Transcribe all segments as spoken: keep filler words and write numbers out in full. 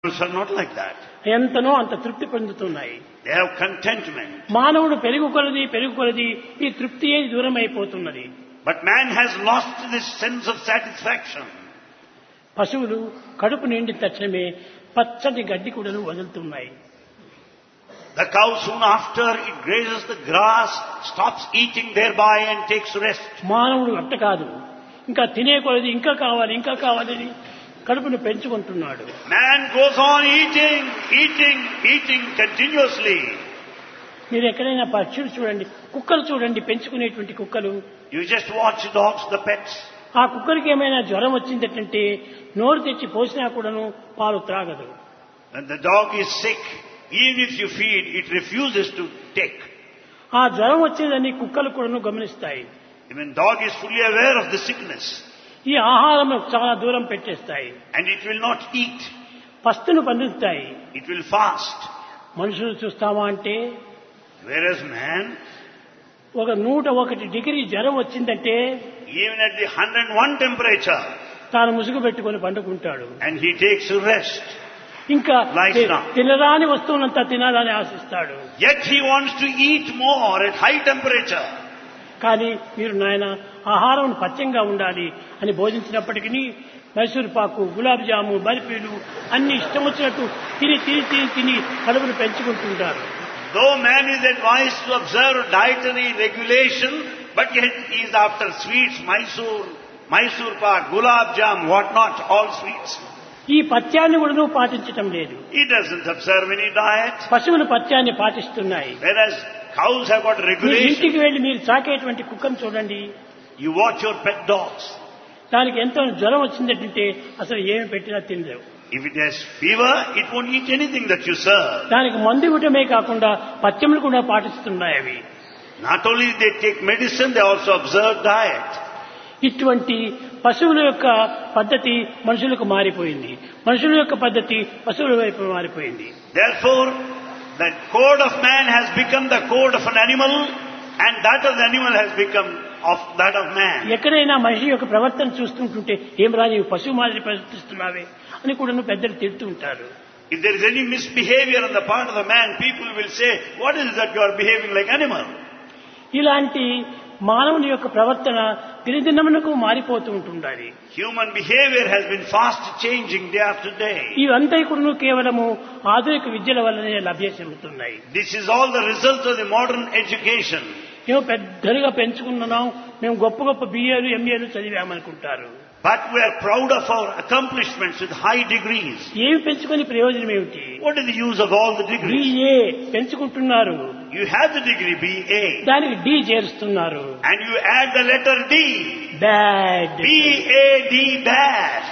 are not like that. ఎంతనో అంత తృప్తి పొందుతున్నాయి. They have contentment. మానవుడు పెరుగు కొలది పెరుగు కొలది ఈ తృప్తియే దూరం అయిపోతున్నది. But man has lost this sense of satisfaction. పశువులు కడుపు నిండిన తక్షణమే పచ్చటి గడ్డి కూడాను వదులుతున్నాయి. The cow soon after it grazes the grass, stops eating thereby and takes rest. మానవుడు అట్ట కాదు, ఇంకా తినే కొలది ఇంకా కావాలి ఇంకా కావాలని కడుపును పెంచుకుంటున్నాడు. Man goes on eating, eating, eating continuously. మీరు ఎక్కడైనా పక్షులు చూడండి, కుక్కలు చూడండి, పెంచుకునేటువంటి కుక్కలు. You just watch dogs, the pets. ఆ కుక్కలకి ఏమైనా జ్వరం వచ్చిందంటే నోరు తెచ్చి పోసినా కూడాను పాలు త్రాగదు. When the dog is sick, even if you feed, it refuses to take. ఆ జ్వరం వచ్చేదని కుక్కలు కూడాను గమనిస్తాయి. Even dog is fully aware of the sickness. ఈ ఆహారం చాలా దూరం పెట్టేస్తాయి. And it will not eat. పస్తును పండిస్తాయి. It will fast. మనుషులు చూస్తావా అంటే, Whereas man, ఒక నూట ఒకటి డిగ్రీ జ్వరం వచ్చిందంటే even at the one hundred one temperature, తాను ముసుగు పెట్టుకొని పండుకుంటాడు. and he takes rest. ఇంకా Lies down. తినరాని వస్తువులంతా తినాలని ఆశిస్తాడు. Yet he wants to eat more at high temperature. కానీ మీరు నాయన ఆహారం పచ్చంగా ఉండాలి అని బోధించినప్పటికీ మైసూర్ పాకు, గులాబ్ జాము, బర్ఫీలు అన్ని ఇష్టం వచ్చినట్టు తిని తిని తిని తిని కడుపును పెంచుకుంటుంటారు. Though man is advised to observe dietary regulation, but yet he is after sweets, Mysore, Mysore pak, gulab jam, what not, all sweets. ఈ పథ్యాన్ని కూడా నువ్వు పాటించటం లేదు. He doesn't observe any diet. పశువులు పథ్యాన్ని పాటిస్తున్నాయి. Whereas cows have got మీరు regulation. ఇంటికి వెళ్లి మీరు సాకేటువంటి కుక్కను చూడండి, You watch your pet dogs. దానికి ఎంతో జ్వరం వచ్చిందంటే అసలు ఏమి పెట్టినా తినలేవు. If it has fever, it won't eat anything that you serve. దానికి మందు ఇవ్వటమే కాకుండా పథ్యములు కూడా పాటిస్తున్నాయి అవి. Not only they take medicine, they also observe diet. ఇటువంటి పశువుల యొక్క పద్ధతి మనుషులకు మారిపోయింది, మనుషుల యొక్క పద్ధతి పశువుల వైపు మారిపోయింది. Therefore, the code of man has become the code of an animal, and that of the animal has become of that of man. ఎక్కడైనా మనిషి యొక్క ప్రవర్తన చూస్తుంటుంటే ఏం రా నీవు పశువు మాదిరి ప్రవర్తిస్తున్నావే అని కూడా పెద్దలు తిడుతూ ఉంటారు. If there is any misbehavior on the part of the man, people will say, what is it that you are behaving like animal? ఇలాంటి మానవుని యొక్క ప్రవర్తన దినదినమునకు మారిపోతూ ఉంటుండాలి. Human behavior has been fast changing day after day. ఇవంతా కూడా కేవలము ఆధునిక విద్యల వల్లనే లభ్యమవుతున్నాయి. This is all the result of the modern education. మేము పెద్దగా పెంచుకున్నాం, మేము గొప్ప గొప్ప బిఏలు ఎంఏలు చదివామనుకుంటారు. But we are proud of our accomplishments with high degrees. ఏమి పెంచుకొని ప్రయోజనం ఏమిటి? What is the use of all the degrees? BA పెంచుకుంటున్నారు, You have the degree B A, దానికి D చేరుస్తున్నారు. and you add the letter D. Bad. B A D, bad.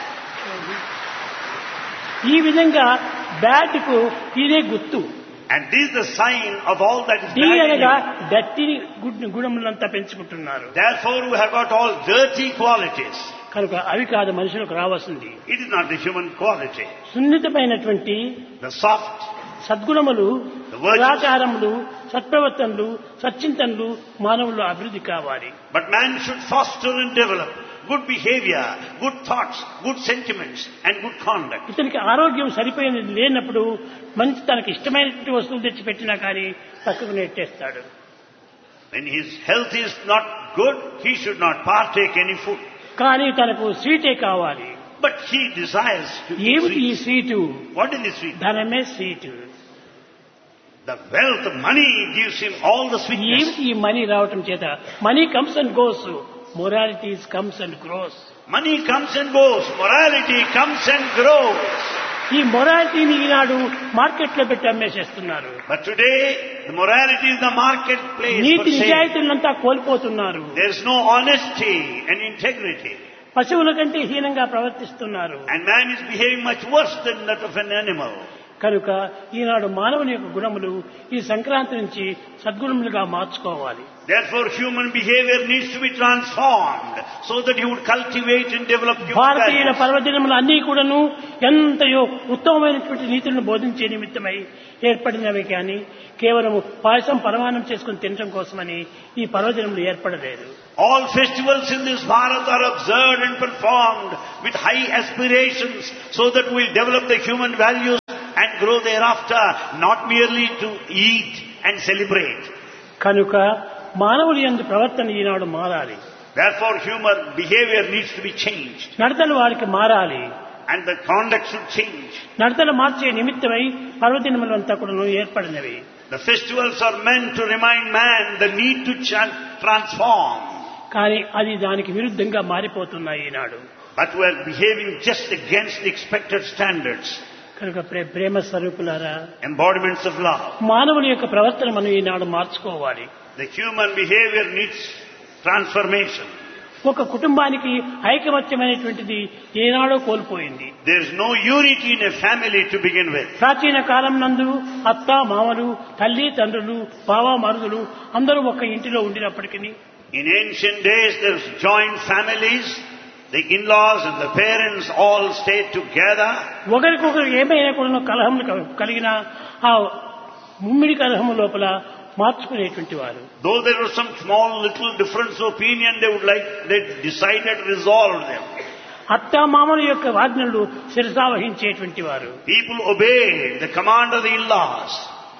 ఈ విధంగా bad కు ఇదే గుర్తు. And this is the sign of all that is D bad in అనగా you. Dirty గుణములంతా పెంచుకుంటున్నారు. Therefore, we have got all dirty qualities. కనుక అవి కాదు మనుషులకు రావాల్సింది. It is not the human quality. సున్నితమైనటువంటి The soft, సద్గుణములు, The virtues. సదాచారములు, సత్ప్రవర్తనలు, సచ్చింతనలు మానవుల్లో అభివృద్ధి కావాలి. but man should foster and develop good behavior, good thoughts, good sentiments, and good conduct. ఇతనికి ఆరోగ్యం సరిపోయినది లేనప్పుడు మంచి తనకి ఇష్టమైనటువంటి వస్తువులు తెచ్చి పెట్టినా కానీ పక్కకు నెట్టేస్తాడు. When his health is not good, he should not partake any food. కానీ తనకు స్వీటే కావాలి. But he desires to eat ఏమిటి ఈ sweets. Sweet? What is the sweet? ధనమే sweet. The wealth, the money gives him all the sweetness. ఏమిటి ఈ money రావటం చేత? Money comes and goes, moralities comes and grows. Money comes and goes, morality comes and grows. ఈ మొరాలిటీని ఈనాడు market లో పెట్టి అమ్మేసేస్తున్నారు. But today, the morality is the marketplace for NITI sale. నిజాయితీలంతా కోల్పోతున్నారు. There is no honesty and integrity. పశువుల కంటే హీనంగా ప్రవర్తిస్తున్నారు. And man is behaving much worse than that of an animal. కనుక ఈనాడు మానవుని యొక్క గుణములు ఈ సంక్రాంతి నుంచి సద్గుణములుగా మార్చుకోవాలి. Therefore, human behavior needs to be transformed so that he would cultivate and develop human భారతీయుల values. పర్వదినములు అన్నీ కూడాను ఎంతయో ఉత్తమమైనటువంటి నీతులను బోధించే నిమిత్తమై ఏర్పడినవి కానీ కేవలం పాయసం పరమాణం చేసుకుని తినడం కోసమని ఈ పర్వదినములు ఏర్పడలేదు. All festivals in this Bharat are observed and performed with high aspirations so that we develop the human values and grow thereafter, not merely to eat and celebrate. కనుక మానవుడి యందు ప్రవర్తన ఈనాడు మారాలి. Therefore, human behavior needs to be changed, నడతలు వారికి మారాలి. and the conduct should change. నడతలు మార్చే నిమిత్తమై పర్వదినములంతా కూడా ఏర్పడినవి. The festivals are meant to remind man the need to ch- transform. కానీ అది దానికి విరుద్ధంగా మారిపోతున్నాయి ఈనాడు. But we are behaving just against the expected standards, కనుక ప్రే- ప్రేమ స్వరూపులారా, embodiments of love. మానవుని యొక్క ప్రవర్తన మనం ఈనాడు మార్చుకోవాలి. The human behavior needs transformation. ఒక కుటుంబానికి ఐకమత్యమైనటువంటిది ఏనాడో కోల్పోయింది. There is no unity in a family to begin with. ప్రాచీన కాలం నందు అత్త మామలు, తల్లి తండ్రులు, బావ మరుదులు అందరూ ఒక ఇంటిలో ఉండినప్పటికీ In ancient days, there was joint families. The in-laws and the parents all stayed together. ఒకరికొకరు ఏమైనా కూడా కలహములు కలిగిన ఆ ముమ్మిడి కలహము లోపల మార్చుకునేటువంటి వారు. Though there was some small little difference of opinion, they would like, they decided, resolved them. అత్తా మామల యొక్క ఆజ్ఞలు శిరసావహించేటువంటి వారు. People obeyed the command of the in-laws.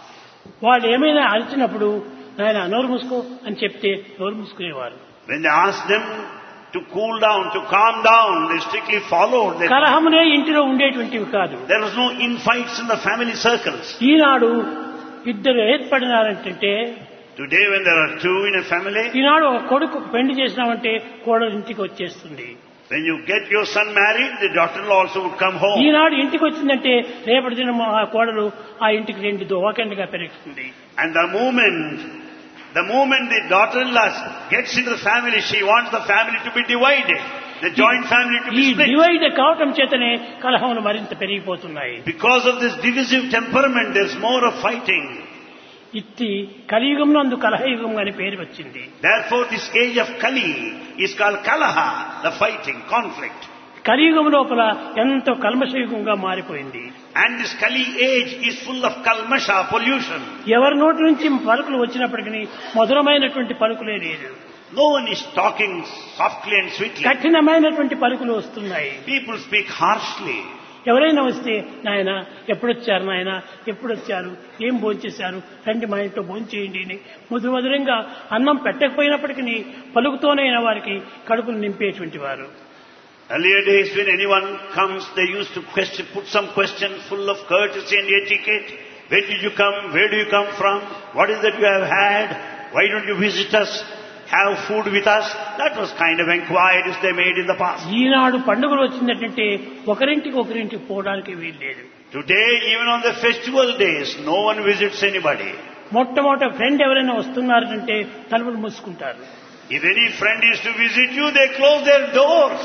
వాళ్ళు ఏమైనా అరిచినప్పుడు ఆయన నోరు మూసుకో అని చెప్తే నోరు మూసుకునేవారు. When they asked them to cool down, to calm down, they strictly followed them. కలహమునే ఇంటిలో ఉండేటువంటివి కాదు. There was no infights in the family circles. ఈనాడు ఇద్దరు ఏర్పడినారంటే Today, when there are two in a family, ఈనాడు ఒక కొడుకు పెళ్లి చేసినామంటే కోడలు ఇంటికి వచ్చేస్తుంది. when you get your son married, the daughter-in-law also would come home. ఈనాడు ఇంటికి వచ్చిందంటే రేపటి దినం ఆ కోడలు ఆ ఇంటికి రెండు దోవకండగా పెరుగుతుంది. And the moment, the moment the daughter-in-law gets into the family, she wants the family to be divided, the joint family to ఈ be split. డివైడ్ కావటం చేతనే కలహములు మరింత పెరిగిపోతున్నాయి. Because of this divisive temperament, there's more of fighting. ఇట్టి కలియుగంలో అందు కలహయుగం అని పేరు వచ్చింది. Therefore, this age of Kali is called Kalaha, the fighting, conflict. కలియుగం లోపల ఎంతో కల్మషయుగంగా మారిపోయింది. And this Kali age is full of kalmasha, pollution. ఎవరి నోటి నుంచి పలుకులు వచ్చినప్పటికీ మధురమైనటువంటి పలుకులే లేదు. No one is talking softly and sweetly. కఠినమైనటువంటి పలుకులు వస్తున్నాయి. People speak harshly. ఎవరైనా వస్తే నాయన ఎప్పుడొచ్చారు, నాయన ఎప్పుడొచ్చారు, ఏం భోంచేశారు, రండి మా ఇంట్లో భోంచేయండి అని మధుర మధురంగా అన్నం పెట్టకపోయినప్పటికీ పలుకుతోనైనా వారికి కడుపును నింపేటువంటి వారు. Earlier days, when anyone comes, they used to question, put some questions full of courtesy and etiquette. Where did you come? Where do you come from? What is that you have had? Why don't you visit us? Have food with us? That was kind of inquiries they made in the past. ఈనాడు పండుగలు వచ్చిందంటే ఒకరింటికి ఒకరింటికి పోవడానికి వీలు లేదు. Today, even on the festival days, no one visits anybody. మొట్టమొదట friend ఎవరైనా వస్తున్నారంటే తలుపులు మూసుకుంటారు. If any friend is to visit you, they close their doors.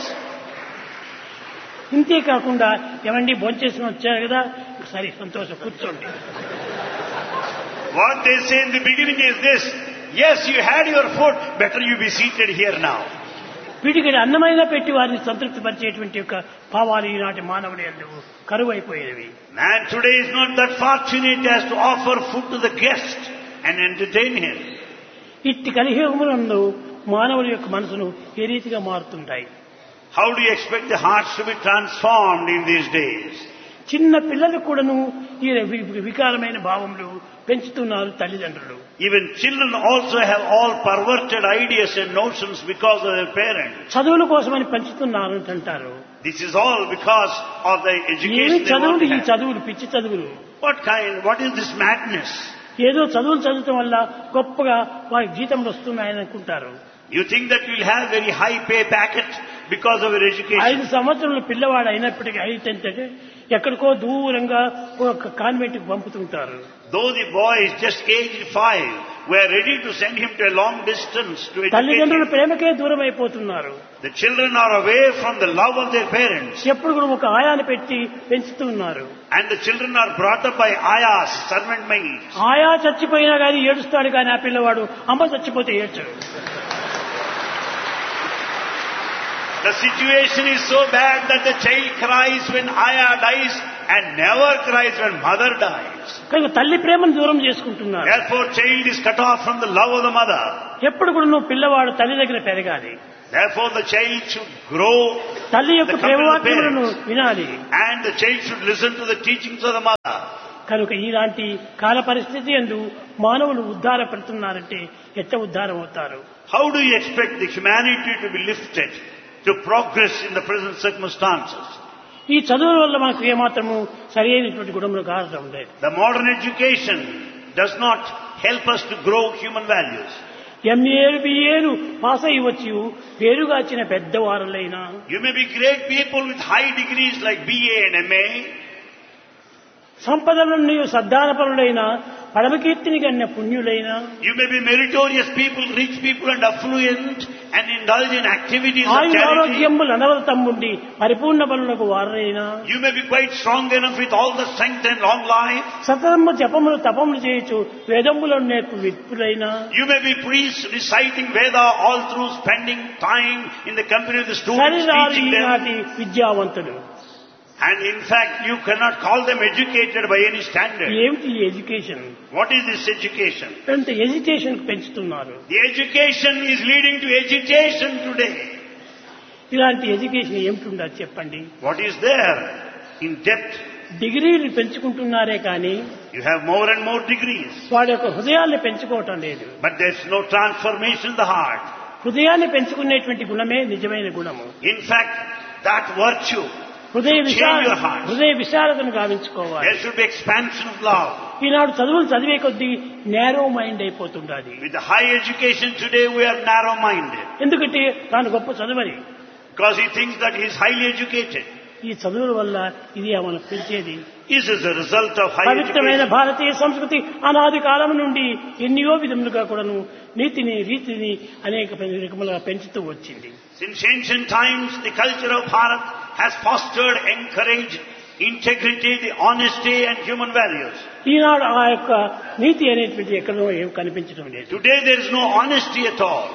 ఇంతే కాకుండా ఏమండి భోంచేసిన వచ్చారు కదా, సరే సంతోషం కూర్చోండి. What they say in the beginning is this: yes, you had your food, better you be seated here now. వీటికి అన్నమైనా పెట్టి వారిని సంతృప్తి పరిచేటువంటి యొక్క భావాలు ఈనాటి మానవుడి యందు కరువైపోయేవి. Man today is not that fortunate as to offer food to the guest and entertain him. ఇట్టి కలియుగమునందు మానవుడి యొక్క మనసును ఏ రీతిగా మారుతుంటాయి. How do you expect the hearts to be transformed in these days? చిన్న పిల్లలు కూడాను ఈ వి- వికారమైన భావములు పెంచుతున్నారు తల్లిదండ్రులు. Even children also have all perverted ideas and notions because of their parents. చదువుల కోసమని పెంచుతున్నారు అంటారు. This is all because of the ఏమి education they want చదువులు to ఈ have. చదువులు పిచ్చి చదువులు. What kind, what is this madness? ఏదో చదువులు చదవటం వల్ల గొప్పగా వారి జీతంలు వస్తున్నాయని అనుకుంటారు. You think that you'll have very high pay packet because of your education. ఐదు సంవత్సరాల పిల్లవాడు అయినప్పటికీ అయితే ఎక్కడికో దూరంగా ఒక కాన్వెంట్ కి పంపుతుంటారు. Though the boy is just aged five, we are ready to send him to a long distance to educate తల్లిదండ్రుల him. ప్రేమకే దూరం అయిపోతున్నారు. The children are away from the love of their parents. ఎప్పుడు కూడా ఒక ఆయాన్ని పెట్టి పెంచుతున్నారు. And the children are brought up by ayahs, servant maids. ఆయా చచ్చిపోయినా కానీ ఏడుస్తాడు కానీ ఆ పిల్లవాడు అమ్మ చచ్చిపోతే ఏడ్చాడు. The situation is so bad that the child cries when ayah dies and never cries when mother dies. కనుక తల్లి ప్రేమను దూరం చేసుకుంటున్నారు. Therefore, child is cut off from the love of the mother. ఎప్పుడు కూడా నువ్వు పిల్లవాడు తల్లి దగ్గర పెరగాలి. Therefore the child should grow తల్లి యొక్క the company of the ప్రేమవాక్యములను parents. వినాలి. And the child should listen to the teachings of the mother. కనుక ఈలాంటి కాల పరిస్థితి యందు మానవులు ఉద్ధారపడుతున్నారంటే ఎట్ట ఉద్ధారం అవుతారు? How do you expect the humanity to be lifted to progress in the present circumstances? ఈ చదువుల వల్ల మనకు ఏమాత్రము సరైనటువంటి గుణములు కావడం లేదు. The modern education does not help us to grow human values. ఎంఏలు బిఏలు pass అయ్యి వచ్చి పేరుగాచిన పెద్దవారులైనా You may be great people with high degrees like B A and M A. సంపదలను సద్దానపరులైన పరమకీర్తిని గన్న పుణ్యులైన You may be meritorious people, rich people and affluent and indulge in activities of ఆయు charity. ఆరోగ్యములు అనవరతమ్ముండి పరిపూర్ణ బలులకు వారైనా You may be quite strong enough with all the strength and long life. సతతము జపములు తపములు చేయొచ్చు వేదములను నేర్పు విప్పులైనా You may be priests reciting Veda all through spending time in the company of the students సరిరారు teaching them. ఈనాటి విద్యావంతులు. And in fact, you cannot call them educated by any standard. ఏమిటి ఈ education? What is this education? ఎంత education పెంచుతున్నారు. The education is leading to agitation today. ఇలాంటి education ఏమిటి ఉండదు చెప్పండి? What is there in depth? డిగ్రీలు పెంచుకుంటున్నారే కానీ You have more and more degrees, వాడి యొక్క హృదయాన్ని పెంచుకోవటం లేదు. but there's no transformation in the heart. హృదయాన్ని పెంచుకునేటువంటి గుణమే నిజమైన గుణము. In fact, that virtue, హృదయ change విశాల your heart. హృదయ విశాలతను గావించుకోవాలి. There should be expansion of love. ఈనాడు చదువులు చదివే కొద్దీ narrow mind అయిపోతుండాలి. With the high education today, we are narrow-minded ఎందుకంటే తాను గొప్ప చదువని. because he thinks that he is highly educated. ఈ చదువుల వల్ల ఇది మనకు పెంచేది. This is a result of high పవిత్రమైన education. భారతీయ సంస్కృతి అనాది కాలం నుండి ఎన్నో విధములుగా కూడాను నీతిని రీతిని అనేక రకములుగా పెంచుతూ వచ్చింది. Since ancient times, the culture of Bharat has fostered, encouraged integrity, the honesty and human values. ఈనాడు ఆ యొక్క నీతి అనేటువంటి ఎక్కడో ఏం కనిపించడం లేదు. Today there is no honesty at all.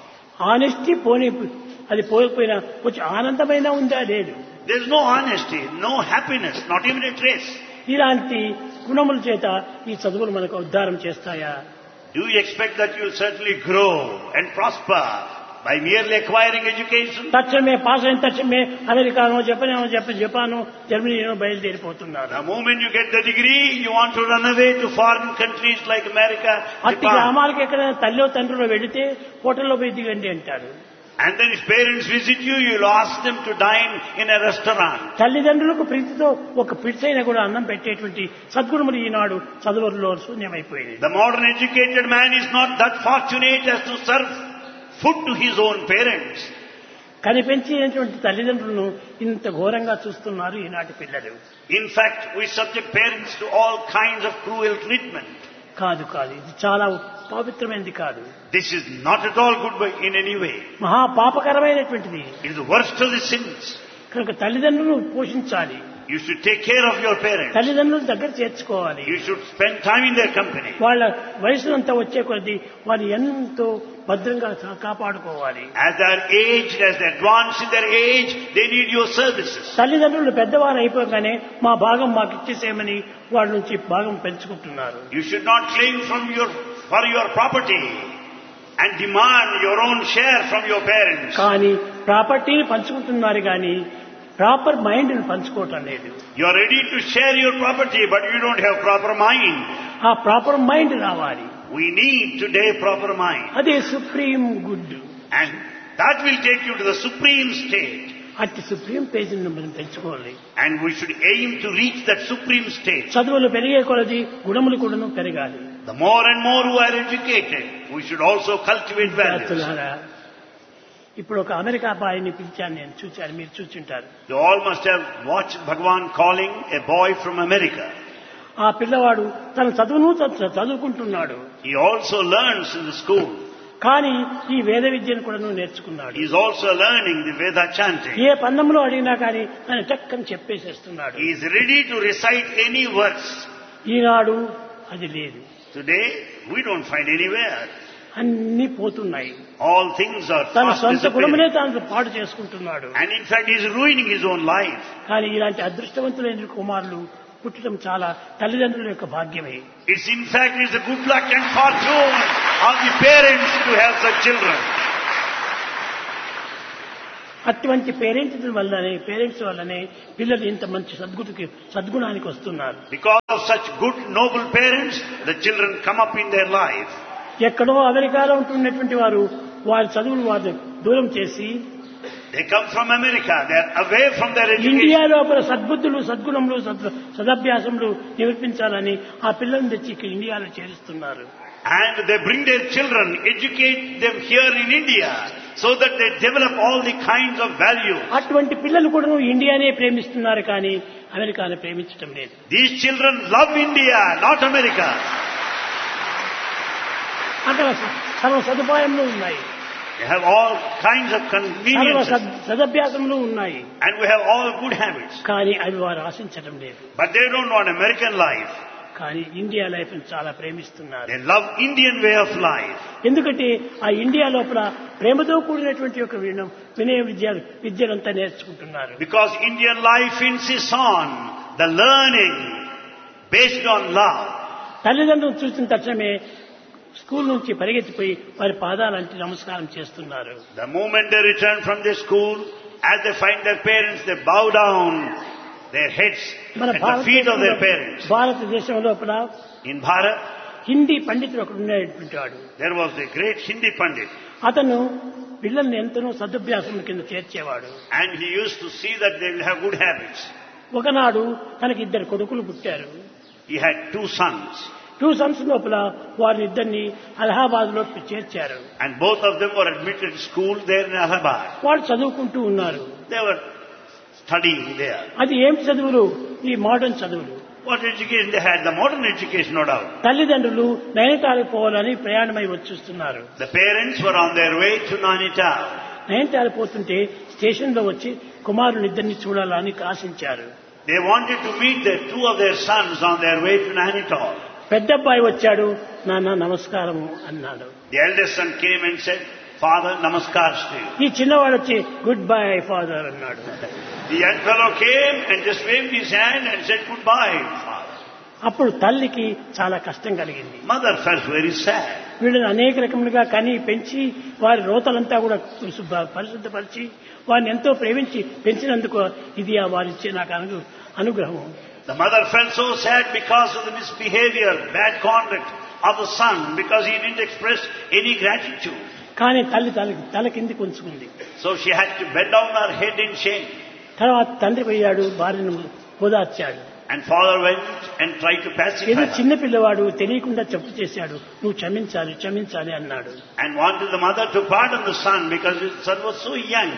Honesty పోనీ అది పోయిపోయినా కొంచెం ఆనందమైన ఉందా లేదు. There is no honesty, no happiness, not even a trace. ఇలాంటి గుణముల చేత ఈ చదువులు మనకు ఉద్ధారం చేస్తాయా? Do you expect that you will certainly grow and prosper by merely acquiring education? తక్షణమే పాస్ అయిన తక్షణమే అమెరికానో జపానో జప Japan జర్మనీనో బయలుదేరిపోతున్నారు. The moment you get the degree, you want to run away to foreign countries like America, అట్టి Japan. గ్రామాలకు ఎక్కడైనా తల్లిలో తండ్రిలో వెళితే హోటల్లో పోయి దిగండి అంటారు. And then if parents visit you, you'll ask them to dine in a restaurant. తల్లిదండ్రులకు ప్రీతితో ఒక పిడిసైన కూడా అన్నం పెట్టేటువంటి సద్గుణములు ఈనాడు చదువుల్లో శూన్యమైపోయింది. The modern educated man is not that fortunate as to serve food to his own parents. కనిపించేటువంటి తల్లిదండ్రులను ఇంత ఘోరంగా చూస్తున్నారు ఈనాటి పిల్లలు. In fact, we subject parents to all kinds of cruel treatment. కాదు కాదు ఇది చాలా పవిత్రమైనది కాదు. This is not at all good by- in any way. మహా పాపకరమైనటువంటిది. It is the worst of the sins. కనుక తల్లిదండ్రులను పోషించాలి. You should take care of your parents. తల్లిదండ్రులను దగ్గర చేర్చుకోవాలి. You should spend time in their company. వాళ్ళ వయసునంతా వచ్చే కొద్దీ వారిని ఎంతో భద్రంగా కా- కాపాడుకోవాలి. As they are aged, as they advance in their age, they need your services. తల్లిదండ్రులు పెద్దవారు అయిపోగానే మా భాగం మాకు ఇచ్చేసేయమని వాళ్ళ నుంచి భాగం పెంచుకుంటున్నారు. You should not claim from your, for your property and demand your own share from your parents. కానీ ప్రాపర్టీని పంచుకుంటున్నారు కానీ ప్రాపర్ మైండ్ ని పంచుకోవటం లేదు. You are ready to share your property, but you don't have proper mind. ఆ proper mind రావాలి. We need today proper mind. అదే supreme good. And that will take you to the supreme state. అట్టి supreme పేజీని మనం పెంచుకోవాలి. And we should aim to reach that supreme state. చదువులు పెరిగే కొలది గుణములు కూడాను పెరగాలి. The more and more who are educated, we should also cultivate values. విద్యార్థులారా, ఇప్పుడు ఒక అమెరికా అబ్బాయిని పిలిచాను, నేను చూచాను, మీరు చూచుంటారు. You all must have watched Bhagavan calling a boy from America. ఆ పిల్లవాడు తన చదువును చ- చదువుకుంటున్నాడు. He also learns in the school. కానీ ఈ వేద విద్యను కూడా నేర్చుకున్నాడు. He is also learning the Veda chanting. ఏ పన్నంలో అడిగినా కానీ ఆయన టక్కని చెప్పేసేస్తున్నాడు. He is ready to recite any verse. ఈనాడు అది లేదు. Today, we don't find anywhere. అన్ని పోతున్నాయి. All things are తన fast సొంత గుణమునే disappearing. తాను పాడు చేసుకుంటున్నాడు. And in fact, he is ruining his own life. కానీ ఇలాంటి అదృష్టవంతులైన కుమారులు పుట్టడం చాలా తల్లిదండ్రుల యొక్క భాగ్యమే. It's in fact it's the good luck and fortune of the parents to have such children. అటువంటి పేరెంట్స్ వల్లనే పేరెంట్స్ వల్లనే పిల్లలు ఇంత మంచి సద్గుణకి సద్గుణానికి వస్తున్నారు. Because of such good, noble parents, the children come up in their life. ఎక్కడో అమెరికాలో ఉంటున్నటువంటి వారు వారి చదువులు వారు దూరం చేసి They come from America. They are away from their education. India లోపల సద్బుద్ధులు సద్గుణములు సద్- సదభ్యాసములు నిరూపించాలని ఆ పిల్లల్ని తెచ్చి ఇక్కడ ఇండియాలో చేరుస్తున్నారు. And they bring their children, educate them here in India, so that they develop all the kinds of values. అటువంటి పిల్లలు కూడా ఇండియానే ప్రేమిస్తున్నారు కానీ అమెరికాను ప్రేమించడం లేదు. These children love India, not America. అక్కడ సర్వ సదుపాయములు ఉన్నాయి, They have all kinds of సర్వ conveniences. సద్- సదభ్యాసములు ఉన్నాయి, And we have all good habits. కానీ అవి వారు ఆశించడం లేదు. But they don't want American life. కానీ ఇండియా లైఫ్ చాలా ప్రేమిస్తున్నారు. They love Indian way of life. ఎందుకంటే ఆ ఇండియా లోపల ప్రేమతో కూడినటువంటి ఒక వినయం వినయ విద్య విద్యలంతా నేర్చుకుంటున్నారు. Because Indian life insists on the learning based on love. తల్లిదండ్రులు చూసిన తక్షణమే స్కూల్ నుంచి పరిగెత్తిపోయి వారి పాదాలంటి నమస్కారం చేస్తున్నారు. The moment they return from the school, as they find their parents, they bow down their heads మన at the feet of their భారతదేశంలో parents. భారతదేశం లోపల In Bharat, హిందీ పండితుడు ఒకడు ఉండేటువంటి వాడు. there was a great Hindi Pandit, అతను పిల్లల్ని ఎంతనో సదభ్యాసం కింద చేర్చేవాడు. and he used to see that they will have good habits. ఒకనాడు తనకి ఇద్దరు కొడుకులు పుట్టారు. He had two sons, two Sons లోపల వారి ఇద్దరిని అలహాబాద్ లో చేర్చారు. and both of them were admitted to school there in Allahabad. వాళ్ళు చదువుకుంటూ ఉన్నారు. They were studying there. అది ఏం చదువులు? ఈ మోడర్న్ చదువులు. What education they had? The modern education, no doubt. తల్లిదండ్రులు నైనిటాలకు పోవాలని ప్రయాణమై వచ్చేస్తున్నారు. The parents were on their way to Nainital. నైనిటాలు పోతుంటే స్టేషన్ లో వచ్చి కుమారుని ఇద్దరిని చూడాలని ఆశించారు. They wanted to meet the two of their sons on their way to Nainital. పెద్ద అబ్బాయి వచ్చాడు. నాన్న నమస్కారము అన్నాడు. The eldest son came and said, "Father, namaskars to you." ఈ చిన్నవాడు వచ్చి గుడ్ బై ఫాదర్ అన్నాడు. The young fellow came and just waved his hand and said, "Goodbye, father." అప్పుడు తల్లికి చాలా కష్టం కలిగింది. Mother felt very sad. వీళ్ళని అనేక రకములుగా కని పెంచి వారి రోతలంతా కూడా శుభ్ర- పరిశుద్ధపరిచి వారిని ఎంతో ప్రేమించి పెంచినందుకు ఇది ఆ వారిచ్చే నాకు అను అనుగ్రహం. The mother felt so sad because of the misbehavior, bad conduct of the son, because he didn't express any gratitude. కానీ తల్లి తల తల కిందికి ఉంచుకుంది. So she had to bend down her head in shame. తర్వాత తండ్రి పోయాడు, భార్యను ఓదార్చాడు. And father went and tried to pacify ఏదో her చిన్న పిల్లవాడు తెలియకుండా తప్పు చేశాడు, నువ్వు క్షమించాలి క్షమించాలి అన్నాడు. and wanted the mother to pardon the son because his son was so young.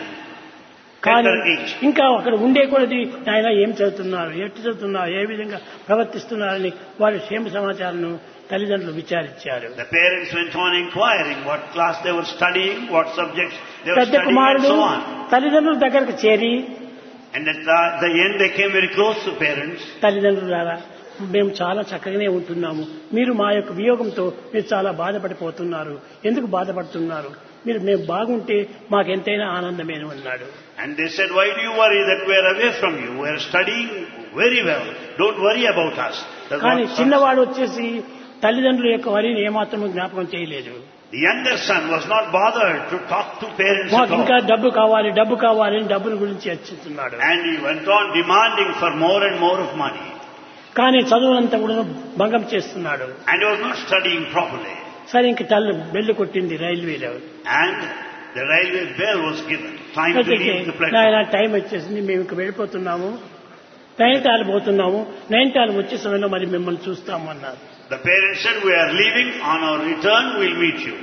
కానీ Tender age. ఇంకా అక్కడ ఉండే కొలది ఆయన ఏం చదువుతున్నారు, ఎట్టి చదువుతున్నారు, ఏ విధంగా ప్రవర్తిస్తున్నారని వారి క్షేమ సమాచారాన్ని తల్లిదండ్రులు విచారించారు. The parents went on inquiring what class they were studying, what subjects they were పెద్ద studying, and కుమారుడు so on. తల్లిదండ్రుల దగ్గరకు చేరి And at the, the end, they came very close to parents. తల్లిదండ్రులారా మేము చాలా చక్కగానే ఉంటున్నాము, మీరు మా యొక్క వియోగంతో మీరు చాలా బాధపడిపోతున్నారు, ఎందుకు బాధపడుతున్నారు, మీరు మేము బాగుంటే మాకెంతైనా ఆనందమేను అన్నాడు. And they said, "Why do you worry that we are away from you? We are studying very well. Don't worry about us." That's కానీ what- చిన్నవాడు వచ్చేసి తల్లిదండ్రుల యొక్క వరిని ఏమాత్రం జ్ఞాపకం చేయలేదు. The younger son was not bothered to talk to parents at మాకు ఇంకా all. డబ్బు కావాలి డబ్బు కావాలి అని డబ్బుల గురించి చర్చిస్తున్నాడు. And he went on demanding for more and more of money. కానీ చదువునంతా కూడా భంగం చేస్తున్నాడు. And he was not studying properly. సరే ఇంక తల్లి బెల్లు కొట్టింది రైల్వేలో. And the railway bell was given. Time to leave the platform. నాయన టైం వచ్చేసింది, మేము ఇంక వెళ్ళిపోతున్నాము, నైనిటాల్ పోతున్నాము, నైనిటాల్ వచ్చే సమయంలో మరి మిమ్మల్ని చూస్తాము అన్నారు. The parents said, "We are leaving. On our return, we'll meet you."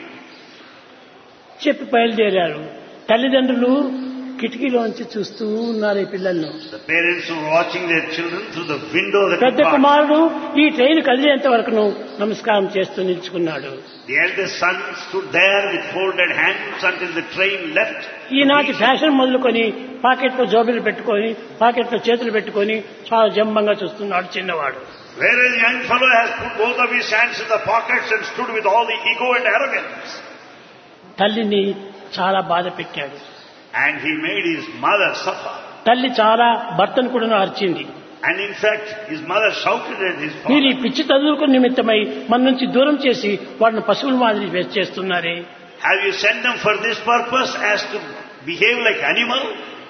చెప్పి బయలుదేరారు. తల్లిదండ్రులు కిటికీలోంచి చూస్తూ ఉన్నారు ఈ పిల్లలను. The parents were watching their children through the window of the పెద్ద compartment. కుమారుడు ఈ ట్రైన్ కదిలేంత వరకును నమస్కారం చేస్తూ నిల్చుకున్నాడు. The eldest son stood there with folded hands until the train left. ఈనాటి ఫ్యాషన్ మొదలుకొని పాకెట్లో జోబీలు పెట్టుకొని పాకెట్లో చేతులు పెట్టుకొని చాలా జంబంగా చూస్తున్నాడు చిన్నవాడు. Whereas the young fellow has put both of his hands in the pockets and stood with all the ego and arrogance. తల్లిని చాలా బాధ పెట్టాడు. And he made his mother suffer. తల్లి చాలా భర్తను కూడా అరిచింది. And in fact, his mother shouted at his మీరు ఈ father, పిచ్చి చదువుకు నిమిత్తమై మన నుంచి దూరం చేసి వాడిని పశువుల మాదిరి వేస్ట్ చేస్తున్నారే. "Have you sent them for this purpose as to behave like animal?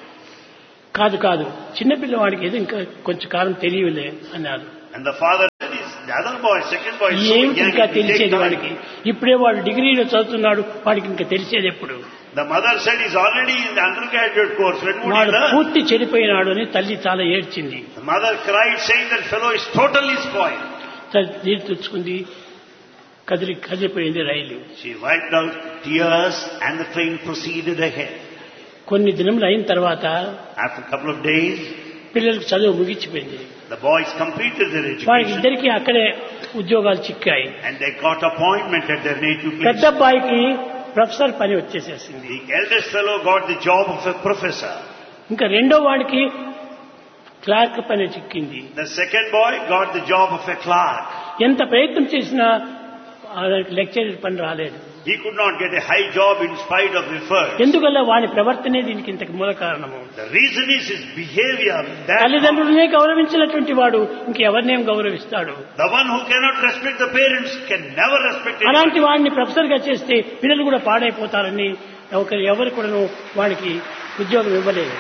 కాదు కాదు చిన్నపిల్లవాడికి ఏదో ఇంకా కొంచెం కాలం తెలియలే అన్నారు. And the father said, the other boy, second boy, is so ఏమిటి young, ఇంకా it will take తెలిసేది time. వాడికి, ఇప్పుడే వాడు డిగ్రీలో చదువుతున్నాడు, వాడికి ఇంకా తెలిసేది ఎప్పుడు? The mother said, he's already in the undergraduate course. When would he వాడు learn? పూర్తి చెడిపోయినాడు అని తల్లి చాలా ఏడ్చింది. The mother cried, saying that fellow is totally spoiled. నీరు తెచ్చుకుంది, కదిలి కదిలిపోయింది రైలు. She wiped out tears and the train proceeded ahead. కొన్ని దినములు అయిన తర్వాత After a couple of days, పిల్లలకు చదువు ముగిసిపోయింది. the boys completed their వారికి education ఇద్దరికి అక్కడే ఉద్యోగాలు చిక్కాయి. and they got appointment at their native place. పెద్ద అబ్బాయికి ప్రొఫెసర్ పని వచ్చేసేసింది. The eldest fellow got the job of a professor. ఇంకా రెండో వాడికి క్లార్క్ పని చిక్కింది. The second boy got the job of a clerk. ఎంత ప్రయత్నం చేసినా లెక్చరర్ పని రాలేదు. He could not get a high job in spite of efforts. ఎందువల్ల వాని ప్రవర్తనే దీనికి ఇంతకు మూల కారణము. The reason is his behavior. That తల్లిదండ్రులనే గౌరవించినటువంటి వాడు ఇంకెవరినేం గౌరవిస్తాడు? the one who cannot respect the parents can never respect anyone. అలాంటి వాడిని ప్రొఫెసర్ గా చేస్తే పిల్లలు కూడా పాడైపోతారని ఒకరు ఎవరు కూడాను వాడికి ఉద్యోగం ఇవ్వలేదు.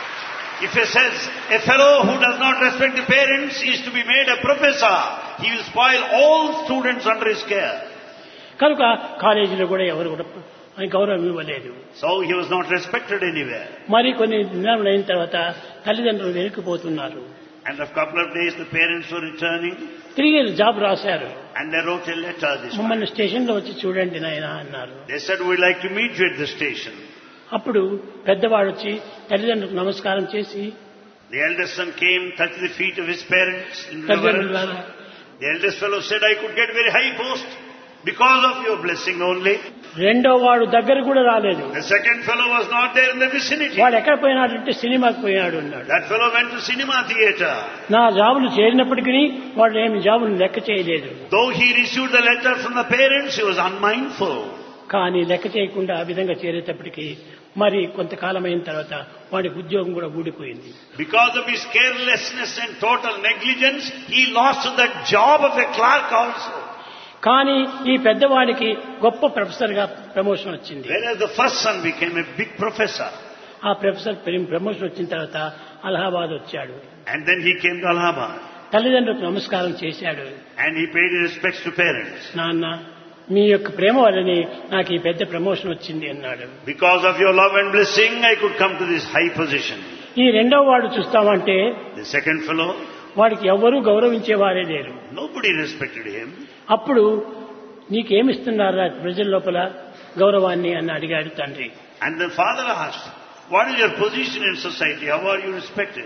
If he says a fellow who does not respect the parents is to be made a professor, he will spoil all students under his care. కనుక కాలేజీలో కూడా ఎవరు కూడా గౌరవం ఇవ్వలేదు. So he was not respected anywhere. మరి కొన్ని దినాలు అయిన తర్వాత తల్లిదండ్రులు వెనుకపోతున్నారు. And a couple of days the parents were returning తిరిగి జాబ్ రాశారు. and they wrote a letter this మమ్మల్ని morning. స్టేషన్ లో వచ్చి చూడండి నాయనా అన్నారు. They said, we'd like to meet you at the station. అప్పుడు పెద్దవాడు వచ్చి తల్లిదండ్రులకు నమస్కారం చేసి, The eldest son came, touched the feet of his parents in తల్లిదండ్రులారా reverence. The eldest fellow said, I could get very high post because of your blessing only. రెండో వాడు దగ్గర కూడా రాలేదు. The second fellow was not there in the vicinity. వాడు ఎక్కడ పోయినాడంటే సినిమాకి పోయినాడు అన్నాడు. That fellow went to cinema theatre. నా జాబులు చేరినప్పటికీ వాడు ఏమి జాబులు లెక్క చేయలేదు. Though he received the letter from the parents, he was unmindful. కానీ లెక్క చేయకుండా ఆ విధంగా చేరేటప్పటికీ మరి కొంతకాలం అయిన తర్వాత వాడికి ఉద్యోగం కూడా ఊడిపోయింది. Because of his carelessness and total negligence, he lost the job of a clerk also. కానీ ఈ పెద్దవాడికి గొప్ప ప్రొఫెసర్ గా ప్రమోషన్ వచ్చింది. Whereas the first son became a big professor. ఆ ప్రొఫెసర్ ప్రమోషన్ వచ్చిన తర్వాత అలహాబాద్ వచ్చాడు. And then he came to Allahabad. తల్లిదండ్రులకు నమస్కారం చేశాడు. And he paid his respects to parents. నాన్న, మీ యొక్క ప్రేమ వల్లనే నాకు ఈ పెద్ద ప్రమోషన్ వచ్చింది అన్నాడు. Because of your love and blessing, I could come to this high position. ఈ రెండో వాడు చూస్తామంటే The second fellow, వాడికి ఎవరూ గౌరవించేవారే లేరు. nobody respected him. అప్పుడు నీకేమిస్తున్నారా ప్రజల లోపల గౌరవాన్ని అని అడిగాడు తండ్రి. And the father asked, what is your position in society? How are you respected?